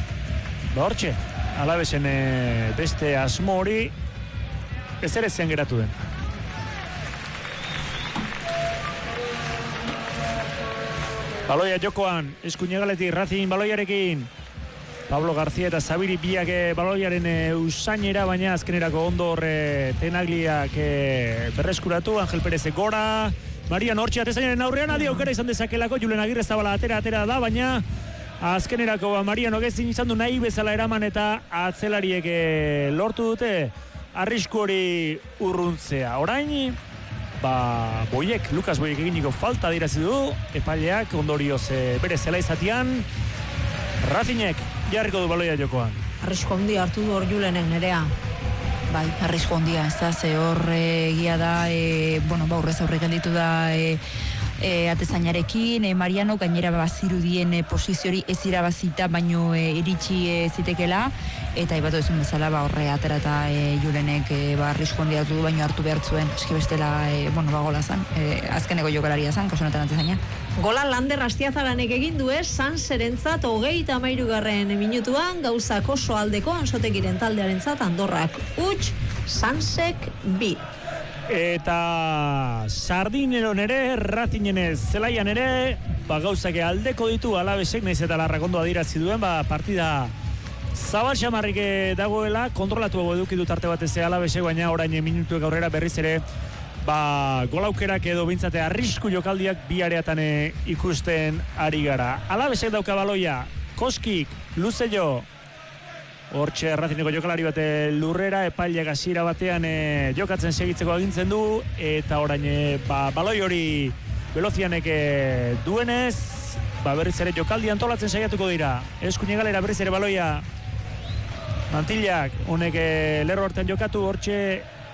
C: hortxe, Alavesen beste asmo hori, ez ere zean geratu den. Baloia jokoan, eskuinegaletik Racing baloiarekin, Pablo García eta Zabiri biak baloiaren usainera, baina azkenerako ondo horre Tenagliak berreskuratu, Angel Perez gora, Marian Hortxe atezainaren aurrean, adi aukera izan dezakelako, Julen Agirre Zabala atera da, baina azkenerako Mariano gezin izan du nahi bezala eraman, eta atzelariek lortu dute arrisku hori urruntzea. Orain, Lukas Boiek eginiko falta dirazi du, epaileak ondorioz bere zela izatian, Racingek jarriko du baloia jokoan.
A: Arrisko handia hartu du hor Julenen Nerea.
E: Bai, arrisko handia, ez da, ze hor egia da, aurrez aurre gelditu da atezainarekin, Mariano gainera bazirudien posiziori ez irabazita, baino iritsi zitekela, eta ibatu ezun bezala horre atera eta Julenek arrisko handia hartu du, baino hartu behar zuen, eski bestela gola zan, azkeneko jokalaria zan, kasunetan atezaina.
A: Gola Lander Astiazaranek egin du Sanserentzat 33. minutuan, gauzak oso aldeko Ansotekiren taldearentzat, Andorrak huts, Sansek 2.
C: Eta Sardineron ere, Racingen zelaian ere, gauzak aldeko ditu Alavesek, nahiz eta Larrakondo adirazi duen, partida zabal xamarrik dagoela, kontrolatu eduki dut arte batez Alavesek, baina orain minutuek aurrera berriz ere, gol aukerak edo bintzate arrisku jokaldiak bi areatan ikusten ari gara. Alavesek dauka baloia, Koskik, Luzeio, hortxe Racingeko jokalari bate lurrera, epaileak hasiera batean jokatzen segitzeko agintzen du, eta orain baloi hori Velozianek duenez, berriz ere jokaldi antolatzen saiatuko dira. Eskuinegalera berriz ere baloia Mantillak, honek lerro horten jokatu, hortxe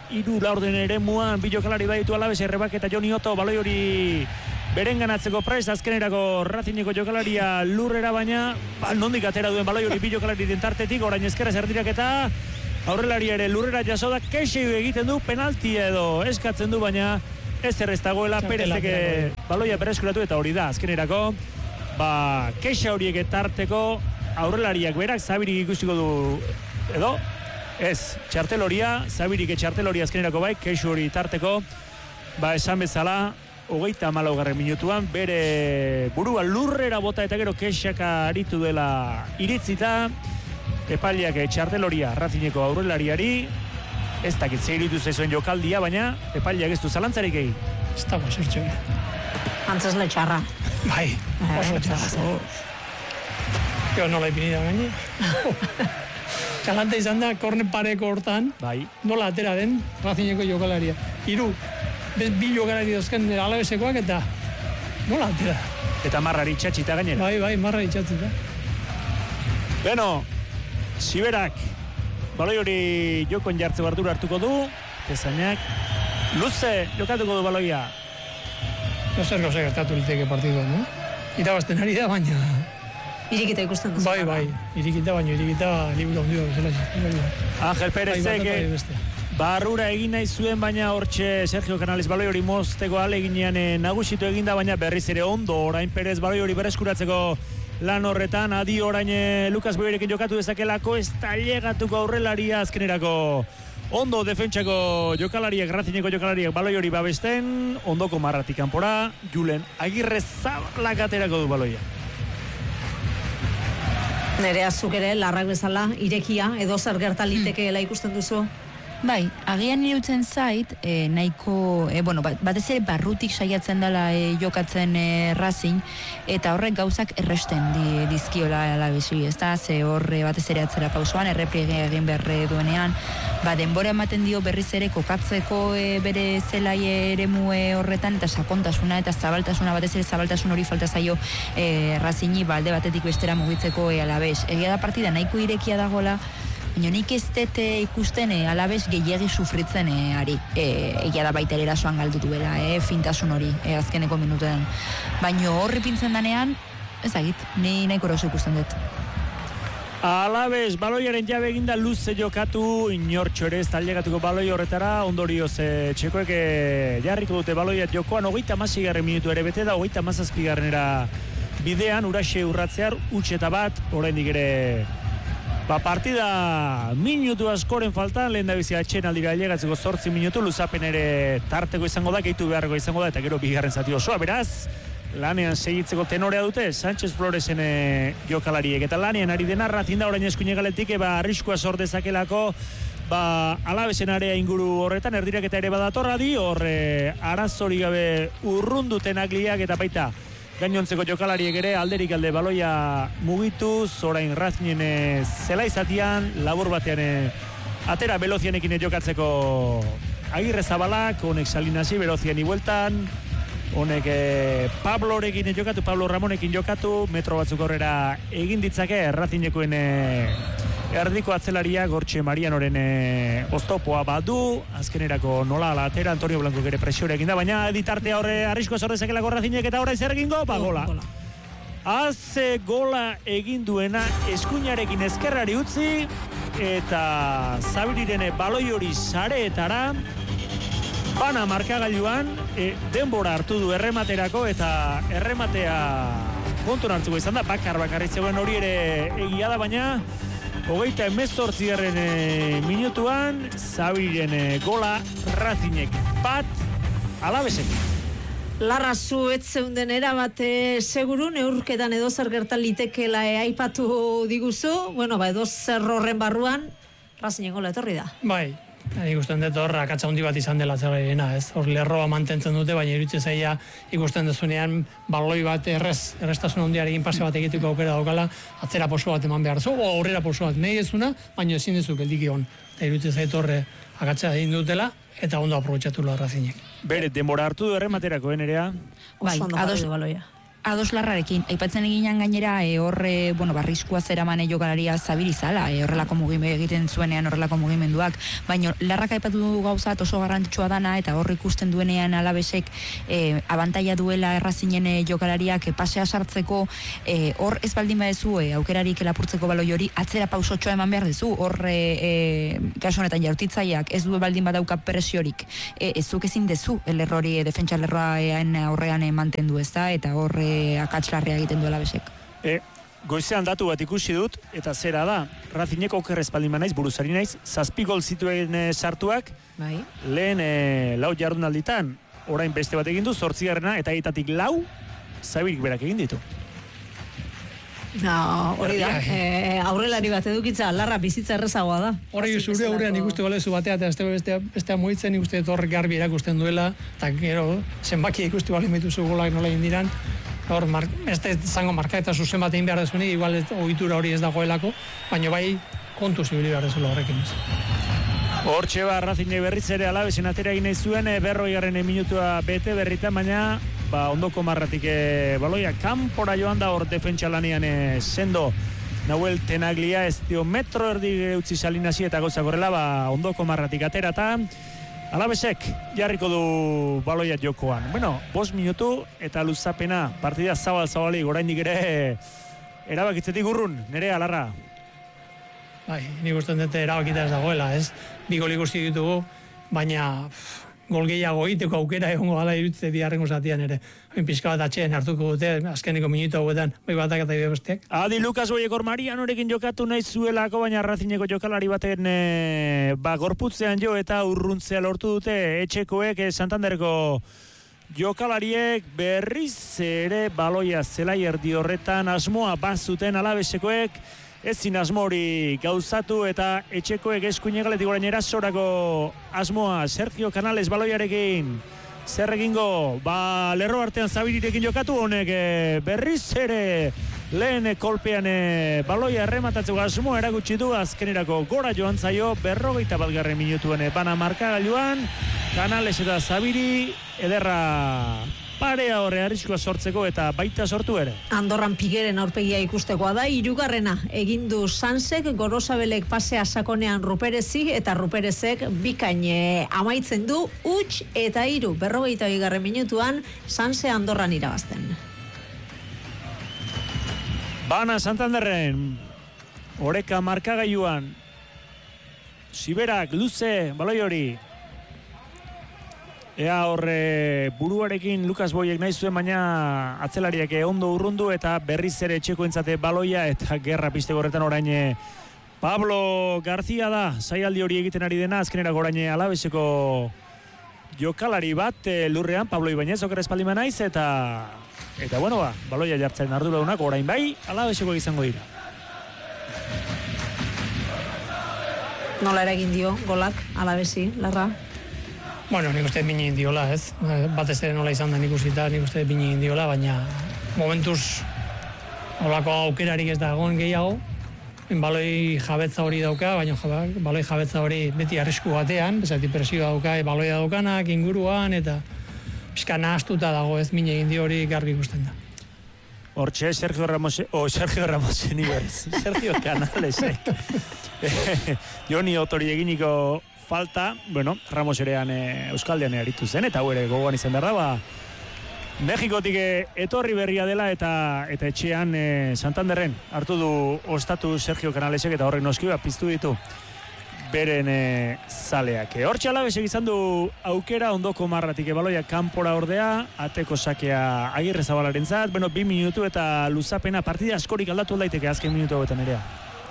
C: hiru laurden eremuan bi jokalari baditu Alaves Errebak eta Joni Otto baloi hori berenganatzeko prest, azkenerako Racingeko jokalaria lurrera, baina nondik atera duen baloi hori bi jokalari dentartetik, orain ezkerra zerdirak eta aurrelari ere lurrera jaso da, kexeu egiten du, penalti edo eskatzen du, baina ez errez dagoela, Perezek baloia bereskuratu eta hori da, azkenerako kexa horiek tarteko aurrelariak berak, Zabirik ikusiko du edo, ez, txarteloria, Zabirik txarteloria azkenerako bai, kexu hori tarteko, esan bezala, 34. minutuan, bere burua lurrera bota eta gero kexaka aritu dela iritzita, epaileak txarteloria Racingeko aurrelariari, ez dakit zeiritu zezuen jokaldia, baina epaileak ez du zalantzarik egin.
D: Ez dago, zertxo.
A: Antzesle txarra.
D: Bai, oso txarra. Jo, nola ipini da gaine. Galanta izan da, korne pareko hortan, nola atera den Racingeko jokalaria. Hiru, bi jokalari dozken Alavesekoak eta nola atera.
C: Eta marrari txatxita gainera.
D: Bai, marrari txatxita.
C: Beno, Siberak baloi hori jokon jartze bardura hartuko du, Tezainak luze jokatuko du baloia.
D: Zer gauza gertatu liteke partiduan, no? Irabazten ari da, baina...
A: Irikita ikusten duzu.
D: Bai, irikita liburu handia bezala.
C: Ángel Perezek barrura egin nahi zuen, baina hortxe Sergio Canales baloi hori mozteko aleginean nagusitu eginda, baina berriz ere ondo orain Perez baloi hori bereskuratzeko lan horretan, adi orain Lukas Boyerekin jokatu dezakelako, ez tailegatuko aurrelaria azkenerako ondo defentsako jokalariak, Racingeko jokalariak baloi hori babesten, ondoko marratik kanpora, Julen Agirre Zabalak aterako du baloia.
A: Nerea, zuk ere, larrak bezala, irekia, edo zer gertalitekeela ikusten duzu?
E: Bai, agian irutzen zait, nahiko, batez ere barrutik saiatzen dela jokatzen Racing, eta horrek gauzak erresten dizkiola Alavesi, ez da, ze horre batez ere atzera pausoan, errepliege egin berre duenean, denbora ematen dio berriz ere kokatzeko bere zelai eremu horretan, eta sakontasuna eta zabaltasuna, batez ere zabaltasun hori falta zaio Racingi, alde batetik bestera mugitzeko Alaves. Egia da partida nahiko irekia dagoela, baina nik ez dut ikusten Alaves gehiagi sufritzen ari. Egia da baita erasoan galdu duela, fintasun hori azkeneko minutean. Baina horri pintzen danean, ezagit, ni nahiko eroso ikusten dut.
C: Alaves baloiaren jabe eginda luze jokatu, inortxo ere ez taldegatuko baloi horretara, ondorioz txekoek jarriko dute baloiat jokoan, 36. minutu ere bete da, 37. bidean, Uraxe urratzear, utxeta bat, oraindik ere partida minutu askoren faltan, lehen da bizia atxenaldira ailegatzeko 8 minutu, luzapen ere tarteko izango da, gehitu beharreko izango da, eta gero bigarren zati osoa, beraz, lanean segitzeko tenorea dute, Sánchez Floresen jokalariek, eta lanean ari dena, Racing da orain eskuine galetik, arriskua sor dezakelako, Alavesen area inguru horretan, erdiraketa ere badatorra di, arazori gabe urrundutenak liak, eta baita, gainontzeko jokalariek ere alderik alde baloia mugituz, orain Racingen zelaizatian, labur batean atera Belozianekin jokatzeko Agirre Zabalak, honek Salinasi, Beloziani bueltan, honek Pablorekin jokatu, Pablo Ramonekin jokatu, metro batzuk horrera egin ditzake, Racingekoen erdiko atzelaria, Gortxe Marianoren oztopoa badu, azkenerako nola ala atera, Antonio Blanco ere presiore egin da, baina ditartea horre arrisko zordezakelako Racingek eta horre zer egingo, gola. Gola egin duena eskuinarekin ezkerrari utzi, eta Zabiriren baloi hori sareetara, bana markagailuan, denbora hartu du errematerako, eta errematea kontun hartzuko izan da, bakarritzegoen hori ere egia da, baina 38. minutuan, Zabiriren gola, Racingek bat, Alavesek.
A: Larra zu ez zeunden erabate seguru, neurketan edo zer gertalitekela aipatu diguzu, edo zer horren barruan, Racingen gola etorri da.
D: Bai, ikusten dut horra akatsa handi bat izan dela zerrena, ez? Hor lerroa mantentzen dute, baina iruditzen zaila ikusten duzunean baloi bat errestasun handiarekin pase bat egiteko aukera daukala, atzera poso bat eman behar zu, o aurrera poso bat nahi ezuna, baina ezin dezu geldik egon. Eta iruditzen zait horre akatsa egin dutela, eta ondo aprobetxatu la Racingek.
C: Bere, denbora hartu du errematerako, Nerea?
E: Bai, ados larrarekin. Aipatzen eginan gainera, horre, barrizkoa zeramane jokalaria zabirizala, horrelako mugimendu egiten zuenean horrelako mugimenduak, baina larrak aipatu du gauza oso garrantzitsua dana, eta hor ikusten duenean Alavesek abantaila duela Errazinen jokalariak pasea sartzeko, hor ez baldin badezu aukerarik lapurtzeko baloi hori, atzera pausotxoa eman behar dezu, hor kasu honetan jaurtitzaileak ez du baldin badauka presiorik, ezuk ezin dezu errori defentsa lerroaen aurrean mantendu ez da, eta hor akatslarria egiten du Alavesek.
C: Goizean datu bat ikusi dut, eta zera da, Razineko okerrez baldin naiz, buruzari naiz, 7 gol zituen sartuak,
A: bai.
C: Lehen 4 jardunalditan, orain beste bat egin du, 8. eta egitatik 4, Zabirik berak egin ditu.
A: Hori da, aurrelari bat edukitza, larra bizitza errezagoa da.
D: Hori zure aurrean ikuste balezu batea, eta bestea moitzen ikuste horrek garbi erakusten duela, eta gero zenbakia ikuste bali mituzu golak nola indiran, hor, ez da zango marka eta zuzen bat egin behar dezunik, igual ohitura hori ez dagoelako, baina bai kontu zibili behar dezula horrekin ez.
C: Hortxe Razinek berriz ere Alavesen atera egin nahi zuen, 40. minutua bete berritan, baina ondoko marratik baloia kanpora joan da hor defentsa lanean sendo Nahuel Tenaglia, ez dio metro erdi utzi Salinasi eta gauza gorrela, ondoko marratik aterata. Alavesek jarriko du baloia jokoan. 5 minutu eta luzapena, partida zabal-zabali, oraindik ere erabakitzetik urrun, nere Alarra.
D: Bai, nik usten dute erabakita ez dagoela, ez? 2 gol ikusi ditugu, baina gol gehiago egiteko aukera egongo gala irutze biharrengo zatian ere. Pizka bat atxeen hartuko dute, azkeneko minutu hauetan, bai batak eta besteak.
C: Adi Lukas Boiekor Marianorekin jokatu nahi zuelako, baina Razineko jokalari baten gorputzean jo eta urruntzea lortu dute etxekoek, Santanderko jokalariek berriz ere baloia zelai erdi horretan asmoa bazuten Alavesekoek, ezin asmo hori gauzatu eta etxekoek eskuinegaletik orain erasorako asmoa Sergio Canales baloiarekin zer egingo, lerro artean Zabirirekin jokatu honek berriz ere lehen kolpean baloia errematatzeko asmoa erakutsi du, azkenerako gora joan zaio 41. minutuen bana markagailuan, Canales eta Zabiri ederra parea horre arriskua sortzeko eta baita sortu ere.
A: Andorran Pigeren aurpegia ikustekoa da, 3. egin du Sansek, Gorosabelek pasea sakonean Ruperezi eta Ruperezek bikain amaitzen du, huts eta 3, 42. minutuan Sanse Andorran irabazten.
C: Bana Santanderren, oreka markagailuan, Siberak, luze, baloi hori. Ea horre buruarekin Lukas Boiek nahi zuen, baina atzelariak ondo urrundu eta berriz ere etxekoentzate baloia eta gerra piste gorretan orain Pablo García da, saialdi hori egiten ari dena, azkenerako orain Alaveseko jokalari bat lurrean, Pablo Ibañez okerrez palima naiz eta baloia jartzen arduradunak orain bai, Alaveseko izango dira.
A: Nola eragin dio golak Alavesi, Larra?
D: Nik uste bine indiola, ez? Batez ere nola izan da ikusita, nik uste bine indiola, baina momentuz holako aukerarik ez da egon gehiago. Baloi jabetza hori dauka, baina baloi jabetza hori beti arrisku batean, bezati presioa dauka, baloia daukanak, inguruan, eta pixka nahastuta dago, ez mine indio hori garbi ikusten da.
C: Hortxe, Sergio Ramosen iberez, Sergio Canalesek. Joni Otori eginiko falta, Ramos erean Euskaldean aritu zen, eta hau ere gogoan izan behar da, Mexikotik etorri berria dela eta etxean Santanderren hartu du ostatu Sergio Canalesek eta horrek noski piztu ditu beren zaleak. Hortxe Alavesek izan du aukera ondoko marratik baloia kanpora ordea, ateko sakea Agirre Zabalarentzat, 2 minutu eta luzapena, partida askorik aldatu daiteke azken minutu hauetan ere.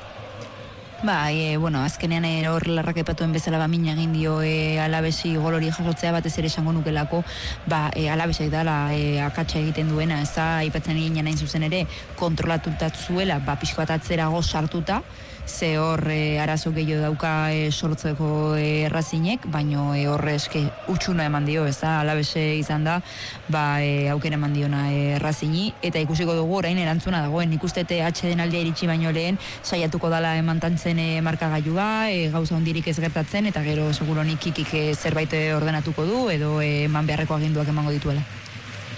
E: Azkenean hor larrak epatuen bezala min egin dio Alavesi gol hori jasotzea, batez ere esango nukelako, Alavesek dala akatsa egiten duena, ez da, aipatzen egin nahin zuzen ere, kontrolatutat zuela, pixko bat atzerago sartuta, ze hor arazo gehiago dauka sortzeko Razinek, baino horre eske utxuna eman dio, ez da, Alavese izan da, aukera eman diona Razini, eta ikusiko dugu orain erantzuna dagoen, ikustete atxeden aldea iritsi baino lehen, saiatuko dala emantantzen markagailua, gauza hondirik ez gertatzen, eta gero seguronik ikik zerbait ordenatuko du, edo eman beharreko aginduak emango dituela.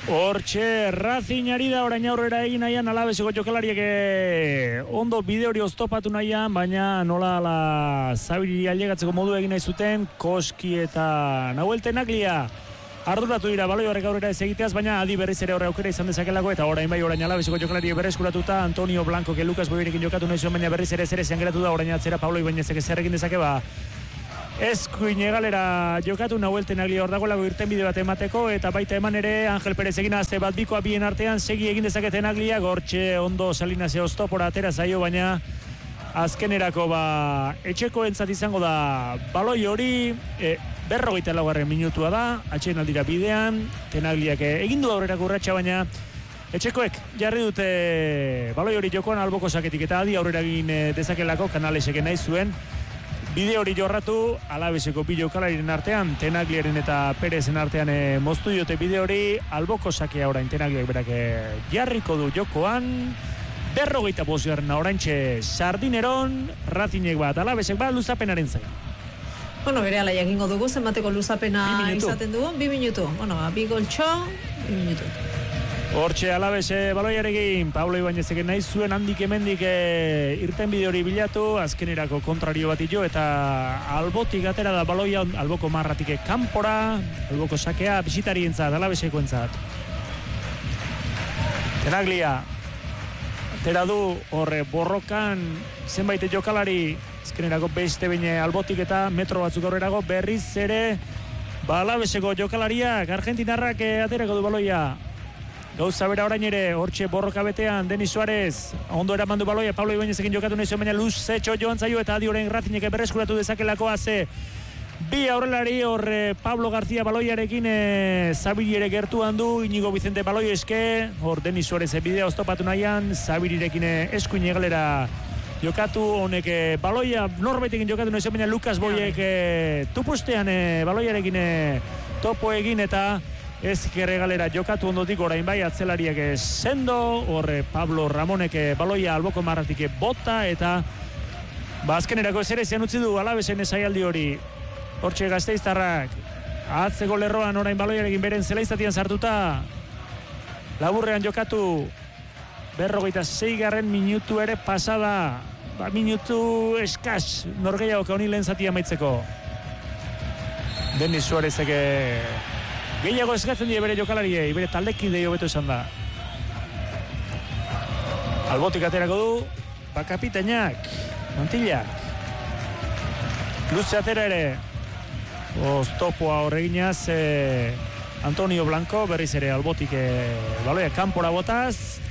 C: Hortxe, Racing ari da orain aurrera egin nahian, Alabeseko jokalariek ondo bide hori oztopatu nahian, baina nola ala Zabiri ailegatzeko modu egin nahi zuten, Koski eta Nahuel Tenaglia arduratu dira baloi horrek aurrera ez egiteaz, baina adi berriz ere horre aukera izan dezakelako, eta orain bai orain Alabeseko jokalariek berreskuratuta, Antonio Blanco, que Lucas Boyerekin jokatu nahi zuen, baina berriz ere zerezean geratu da, orain atzera Pablo Ibañezek zerrekin dezake, eskuin egalera jokatu Nahuel Tenaglia hor dagoelako irten bide bat emateko, eta baita eman ere Angel Perez egin azte bat bikoa bien artean, segi egin dezake Tenaglia, gortxe ondo Salinase oztopora atera zaio, baina azkenerako etxeko entzat izango da baloi hori, 44. minutua da, atxeen aldira bidean, Tenagliak egin du aurrerako urratxa, baina etxekoek jarri dute baloi hori jokoan alboko saketik, eta adi aurrera egin dezakelako Kanalesek nahi zuen, bide hori jorratu, Alabeseko bi jokalariren artean, Tenagliaren eta Perezen artean moztu diote bide hori, alboko sakea orain Tenagliak berak jarriko du jokoan, 45. oraintxe Sardineron, Racingek bat, Alabesek bat, luzapenaren zain.
A: Bueno, bere ala jakingo dugu, zenbateko luzapena izaten dugu, 2 minutu. Bueno, 2 goltxo, 2 minutu.
C: Hortxe Alabese baloiarekin, Pablo Ibañezek nahi zuen handik hemendik irten bide hori bilatu, azkenerako kontrario bat jo, eta albotik atera da baloia, alboko marratik kanpora, alboko sakea bisitarientzat, Alabesekoentzat. Tenaglia atera du horre borrokan zenbait jokalari, azkenerako beste bine albotik eta metro batzuk aurrerago berriz ere Alabeseko jokalariak, argentinarrak aterako du baloia. Gauza bera orain ere, hortxe borroka betean, Denis Suarez, ondo eramandu baloia, Pablo Ibañezekin jokatu nahi zuen, baina luzetxo joan zaio, eta adi orain Racingek berreskuratu dezakelako haze. Bi aurrelari horre Pablo García baloiarekin Zabiri ere gertuan du, Inigo Vicente baloi eske, hor Denis Suarez bidea oztopatu nahian, Zabirirekin eskuin egalera jokatu, honek baloia norbaitekin jokatu nahi zuen, baina Lucas Boyek tupustean baloiarekin topo egin, eta ezker egalera jokatu ondotik orain bai atzelariak sendo, horre Pablo Ramonek baloia alboko marratik bota, eta azkenerako ezerezian utzi du Alabesen esaialdi hori. Hortxe Gasteiztarrak atzeko lerroan orain baloiarekin beren zelaiztatian sartuta, laburrean jokatu, 46. minutu ere pasada, minutu eskas norgeiago honi lehen zatia maitzeko. Denis Suarezek gehiago eskatzen die bere jokalariei, bere taldekidei hobeto esan da. Albotik aterako du, kapitainak, Mantillak. Luze atera ere, oztopoa horreginaz, Antonio Blanco, berriz ere albotik baloia kanpora botaz,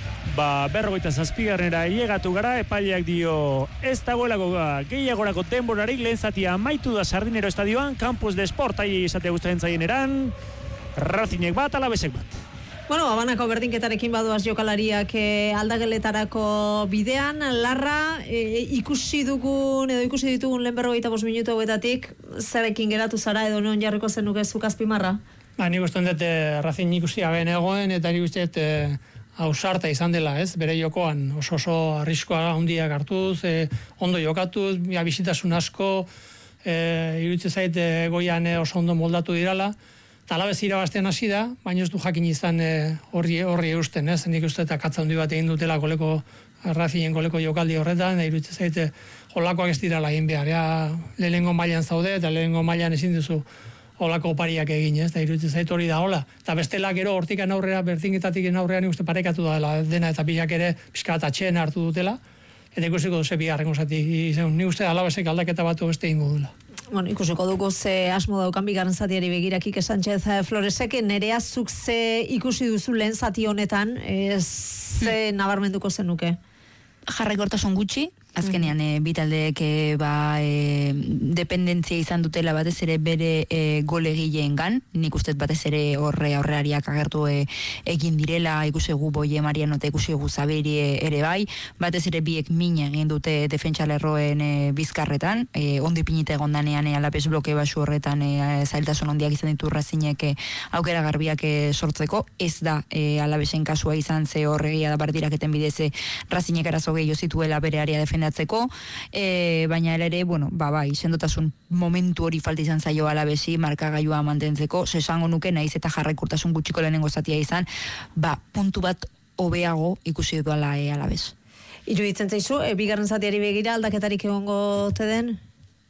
C: 47. Ilegatu gara, epaileak dio ez dagoelako gehiagorako denborarik, lehen zatia amaitu da Sardinero estadioan, Campus de Sport, ahi esatea guztaren zaien eran, Racingek bat, Alabesek bat.
A: Bueno, abanako berdinketarekin baduaz jokalariak aldageletarako bidean, Larra, ikusi ditugun lehen 45 minutu hauetatik, zerekin geratu zara edo non jarriko zenuke zuk azpimarra?
D: Nik uste dut Racing ikusi aben egoen, eta nik uste dut ausarta izan dela, ez? Bere jokoan oso arriskoa handiak hartuz, ondo jokatuz, bizitasun asko, iruditzen zait goian oso ondo moldatu dirala, eta Alabez irabazten hasi da, baina ez du jakin izan horri eusten, ez? Nik uste eta katza handi bat egin dutela Racingen goleko jokaldi horretan, iruditzen zait holakoak ez dirala egin behar, lehenengo mailan zaude, eta lehenengo mailan ezin duzu holako opariak egin, ez, da iruditzen zait hori da hola. Eta bestela gero hortikan aurrera, berdinketatik aurrean ikuste parekatu da dena, eta bilak ere pixka bat atxeen hartu dutela, eta ikusiko duze bigarrengo zati. Nik uste Alabezek aldaketa batu beste ingo dula.
A: Bueno, ikusiko dugu ze asmo daukan bigarren zatiari begira Kike Sánchez Floresek, Nerea zuk ze ikusi duzu lehen zati honetan, ze nabarmenduko zenuke?
E: Jarraikortasun gutxi, azkenean bitaldeek dependentzia izan dutela batez ere bere golegileengan, nik ustez batez ere aurreariak agertu egin direla, ikusi gu Boie Mariano eta ikusi gu Zabiri ere bai, batez ere biek min egin dute defentsa lerroen bizkarretan, ondi pinite egondanean Alabes bloke basu horretan zailtasun ondiak izan ditu Racingek aukera garbiak sortzeko, ez da Alabesen kasua izan ze horregia da partiraketen bidez Racingek arazo gehiago zituela bere area defendatzen terminatzeko, baina ere, bueno, bai, sendotasun momentu hori falta izan zaio Alavesi markagailua mantentzeko, esango nuke naiz eta jarraikurtasun gutxiko lehenengo zatia izan, puntu bat hobeago ikusi duela Alaves.
A: Iruditzen zaizu, bigarren zatiari begira aldaketarik egongo te den?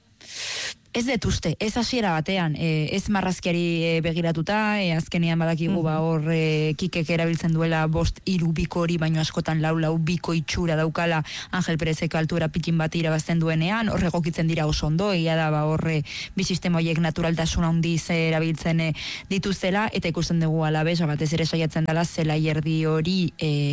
E: Ez detuzte, ez hasiera batean, ez marrazkiari begiratuta, azkenean badakigu hor Kikek erabiltzen duela 5-3 biko hori, baino askotan 4-4 biko itxura daukala Angel Perezek altuera pitin bat irabazten duenean, hor egokitzen dira oso ondo, egia da hor bi sistema horiek naturaltasun handiz erabiltzen dituztela, eta ikusten dugu Alaves, batez ere saiatzen dela zelai erdi hori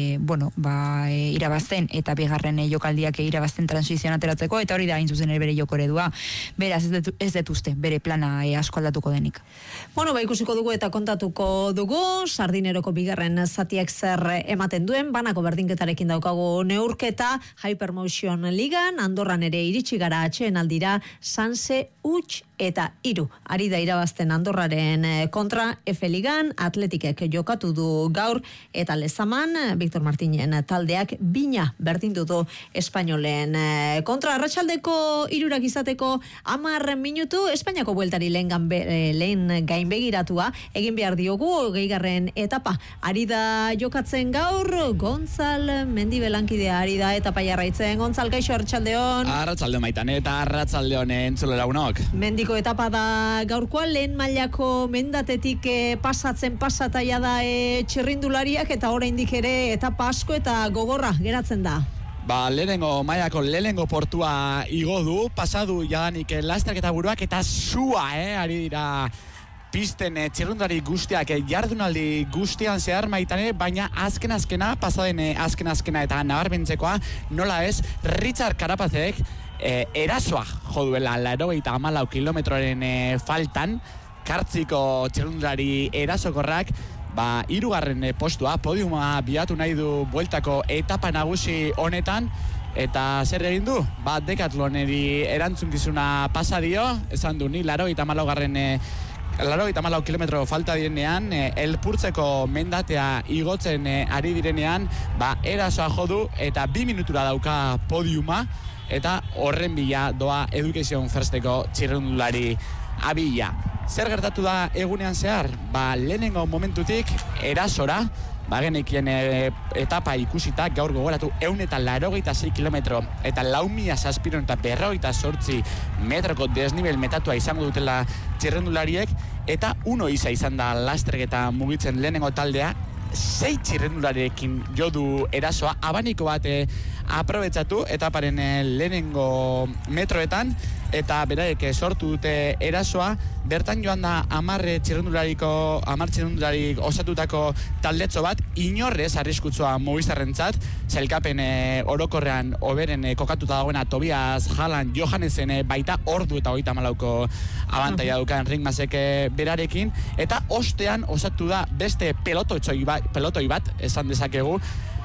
E: irabazten, eta bigarren jokaldiak irabazten transizioan ateratzeko, eta hori da hain zuzen ere bere joko eredua. Beraz, ez detuzte, bere plana asko aldatuko denik.
A: Bueno, ikusiko dugu eta kontatuko dugu, Sardineroko bigarren zatiak zer ematen duen, banako berdinketarekin daukagu neurketa, Hypermotion Ligan, Andorran ere iritsi gara atxeen aldira, Sanse, Uts eta 3. Ari da irabazten Andorraren kontra, F Ligan, Atletikek jokatu du gaur, eta Lezaman, Victor Martinen taldeak bina berdindu du Espainolen kontra. Arratsaldeko 3 izateko 10 minutu, Espainiako bueltari lehen gainbegiratua egin behar diogu, gehigarren etapa. Ari da jokatzen gaur, Gontzal Mendibelankidea ari da etapa jarraitzen. Gontzal, kaixo, arratsaldeon.
F: Arratsaldeon Maitan, eta arratsaldeon entzule lagunok.
A: Mendiko etapa da gaurkoa, lehen mailako mendatetik pasataia da txirrindulariak, eta oraindik ere etapa asko eta gogorra geratzen da.
F: Lehenengo mailako lehenengo portua igo du, pasadu jadanik lasterketa buruak, eta sua, ari dira pisten txirrundari guztiak jardunaldi guztian zehar Maitane, baina azkena, pasaden azkena eta nabarmentzekoa, nola ez, Richard Carapazek erasoa joduela 94 kilometroren faltan, kartziko txirrundari erasokorrak, 3. postua, podiuma bilatu nahi du bueltako etapa nagusi honetan, eta zer egin du? Decathloneri erantzunkizuna pasa dio, esan du ni 94 kilometro falta dienean, elpurtzeko mendatea igotzen ari direnean, erasoa jodu eta 2 minutura dauka podiuma, eta horren bila doa Education Firsteko txirrindulari abila. Zer gertatu da egunean zehar? Lehenengo momentutik erasora, genekien etapa ikusita, gaur gogoratu 186 kilometro eta 4.000 eta 58 metroko desnibel metatua izango dutela txirrendulariek, eta 1 izan da lasterketa mugitzen lehenengo taldea, 6 txirrendularekin jodu erasoa, abaniko bat aprobetsatu etaparen lehenengo metroetan, eta beraiek sortu dute erasoa, bertan joan da 10 txirrendularik osatutako taldetxo bat, inorrez arriskutsua Movistarrentzat, sailkapen orokorrean oberen kokatuta dagoena Tobias Haaland Johannesen baita ordu eta 34ko abantaia dukan Ringmasek berarekin, eta ostean osatu da beste pelotoi bat, esan dezakegu,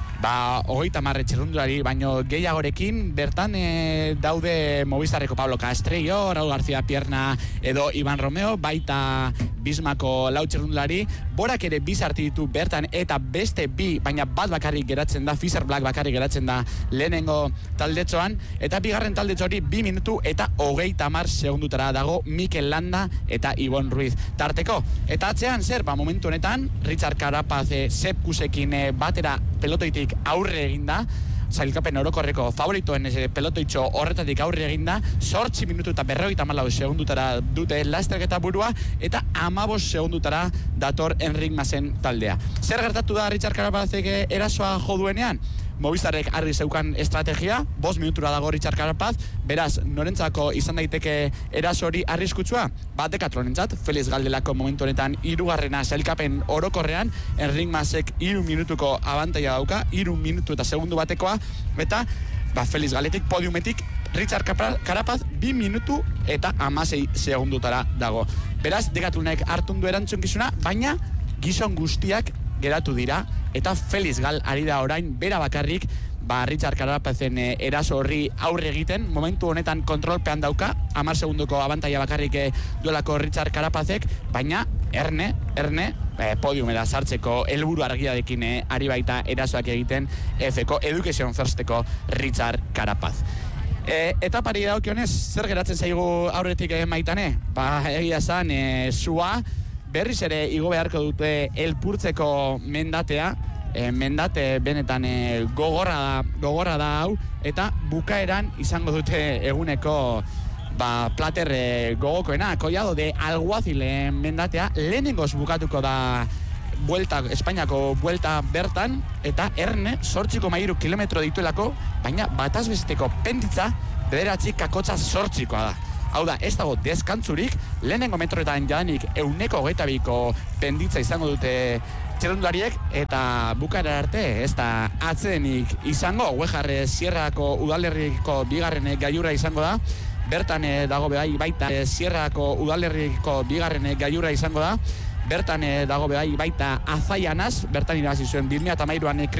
F: 30 txirrundulari baino gehiagorekin, bertan daude Movistarreko Pablo Castrello, Raúl García Pierna edo Iban Romeo, baita Bismako 4 txirrundulari, Borak ere 2 sartu ditu bertan, eta beste 2, baina bat bakarrik geratzen da, Fischer Black bakarrik geratzen da lehenengo taldetxoan, eta bigarren taldetxo hori 2 minutu eta 30 segundutara dago Mikel Landa eta Ibon Ruiz tarteko. Eta atzean zer, momentu honetan, Richard Carapaz Sepkusekin batera pelotoitik aurre eginda, sailkapen orokorreko favoritoen pelotoitxo horretatik aurre eginda, 8 minutu eta 54 segundutara dute lasterketa burua, eta 15 segundutara dator Enric Masen taldea. Zer gertatu da Richard Carapazek erasoa joduenean? Movistarrek argi zeukan estrategia, 5 minutura dago Richard Carapaz, beraz, norentzako izan daiteke eraso hori arriskutsua? Decathlonentzat, Felix Galdelako momentu honetan 3. sailkapen orokorrean, Enric Masek 3 minutuko abantaia dauka, 3 minutu eta segundu batekoa, eta Felix Galdetik podiumetik Richard Carapaz 2 minutu eta 16 segundutara dago. Beraz, Decathlonek hartun du erantzunkizuna, baina gizon guztiak geratu dira, eta Felix Gal ari da orain bera bakarrik Richard Carapazen eraso horri aurre egiten, momentu honetan kontrolpean dauka, 10 segunduko abantaia bakarrik duelako Richard Carapazek, baina erne podiumera sartzeko helburu argiarekin ari baita erasoak egiten F-ko Education Firsteko Richard Carapaz. Etapari daukionez, zer geratzen zaigu aurretik Maitane? Egia esan, sua berriz ere igo beharko dute Elpurtzeko mendatea, mendate benetan gogorra da hau, eta bukaeran izango dute eguneko plater gogokoena, Collado de Alguazil mendatea, lehenengoz bukatuko da Espainiako buelta bertan, eta Erne 8,3 kilometro dituelako, baina bataz besteko penditza 9,8 da. Hau da, ez dago deskantzurik, lehenengo metroetan jadanik 122ko penditza izango dute txirrindulariek, eta bukaera arte ez da atzedenik izango. Uejar Sierrako udalerriko bigarren gailurra izango da, bertan dago baita Sierrako udalerriko bigarren gailurra izango da, bertan dago baita Azaianaz, bertan irabazi zuen 2013an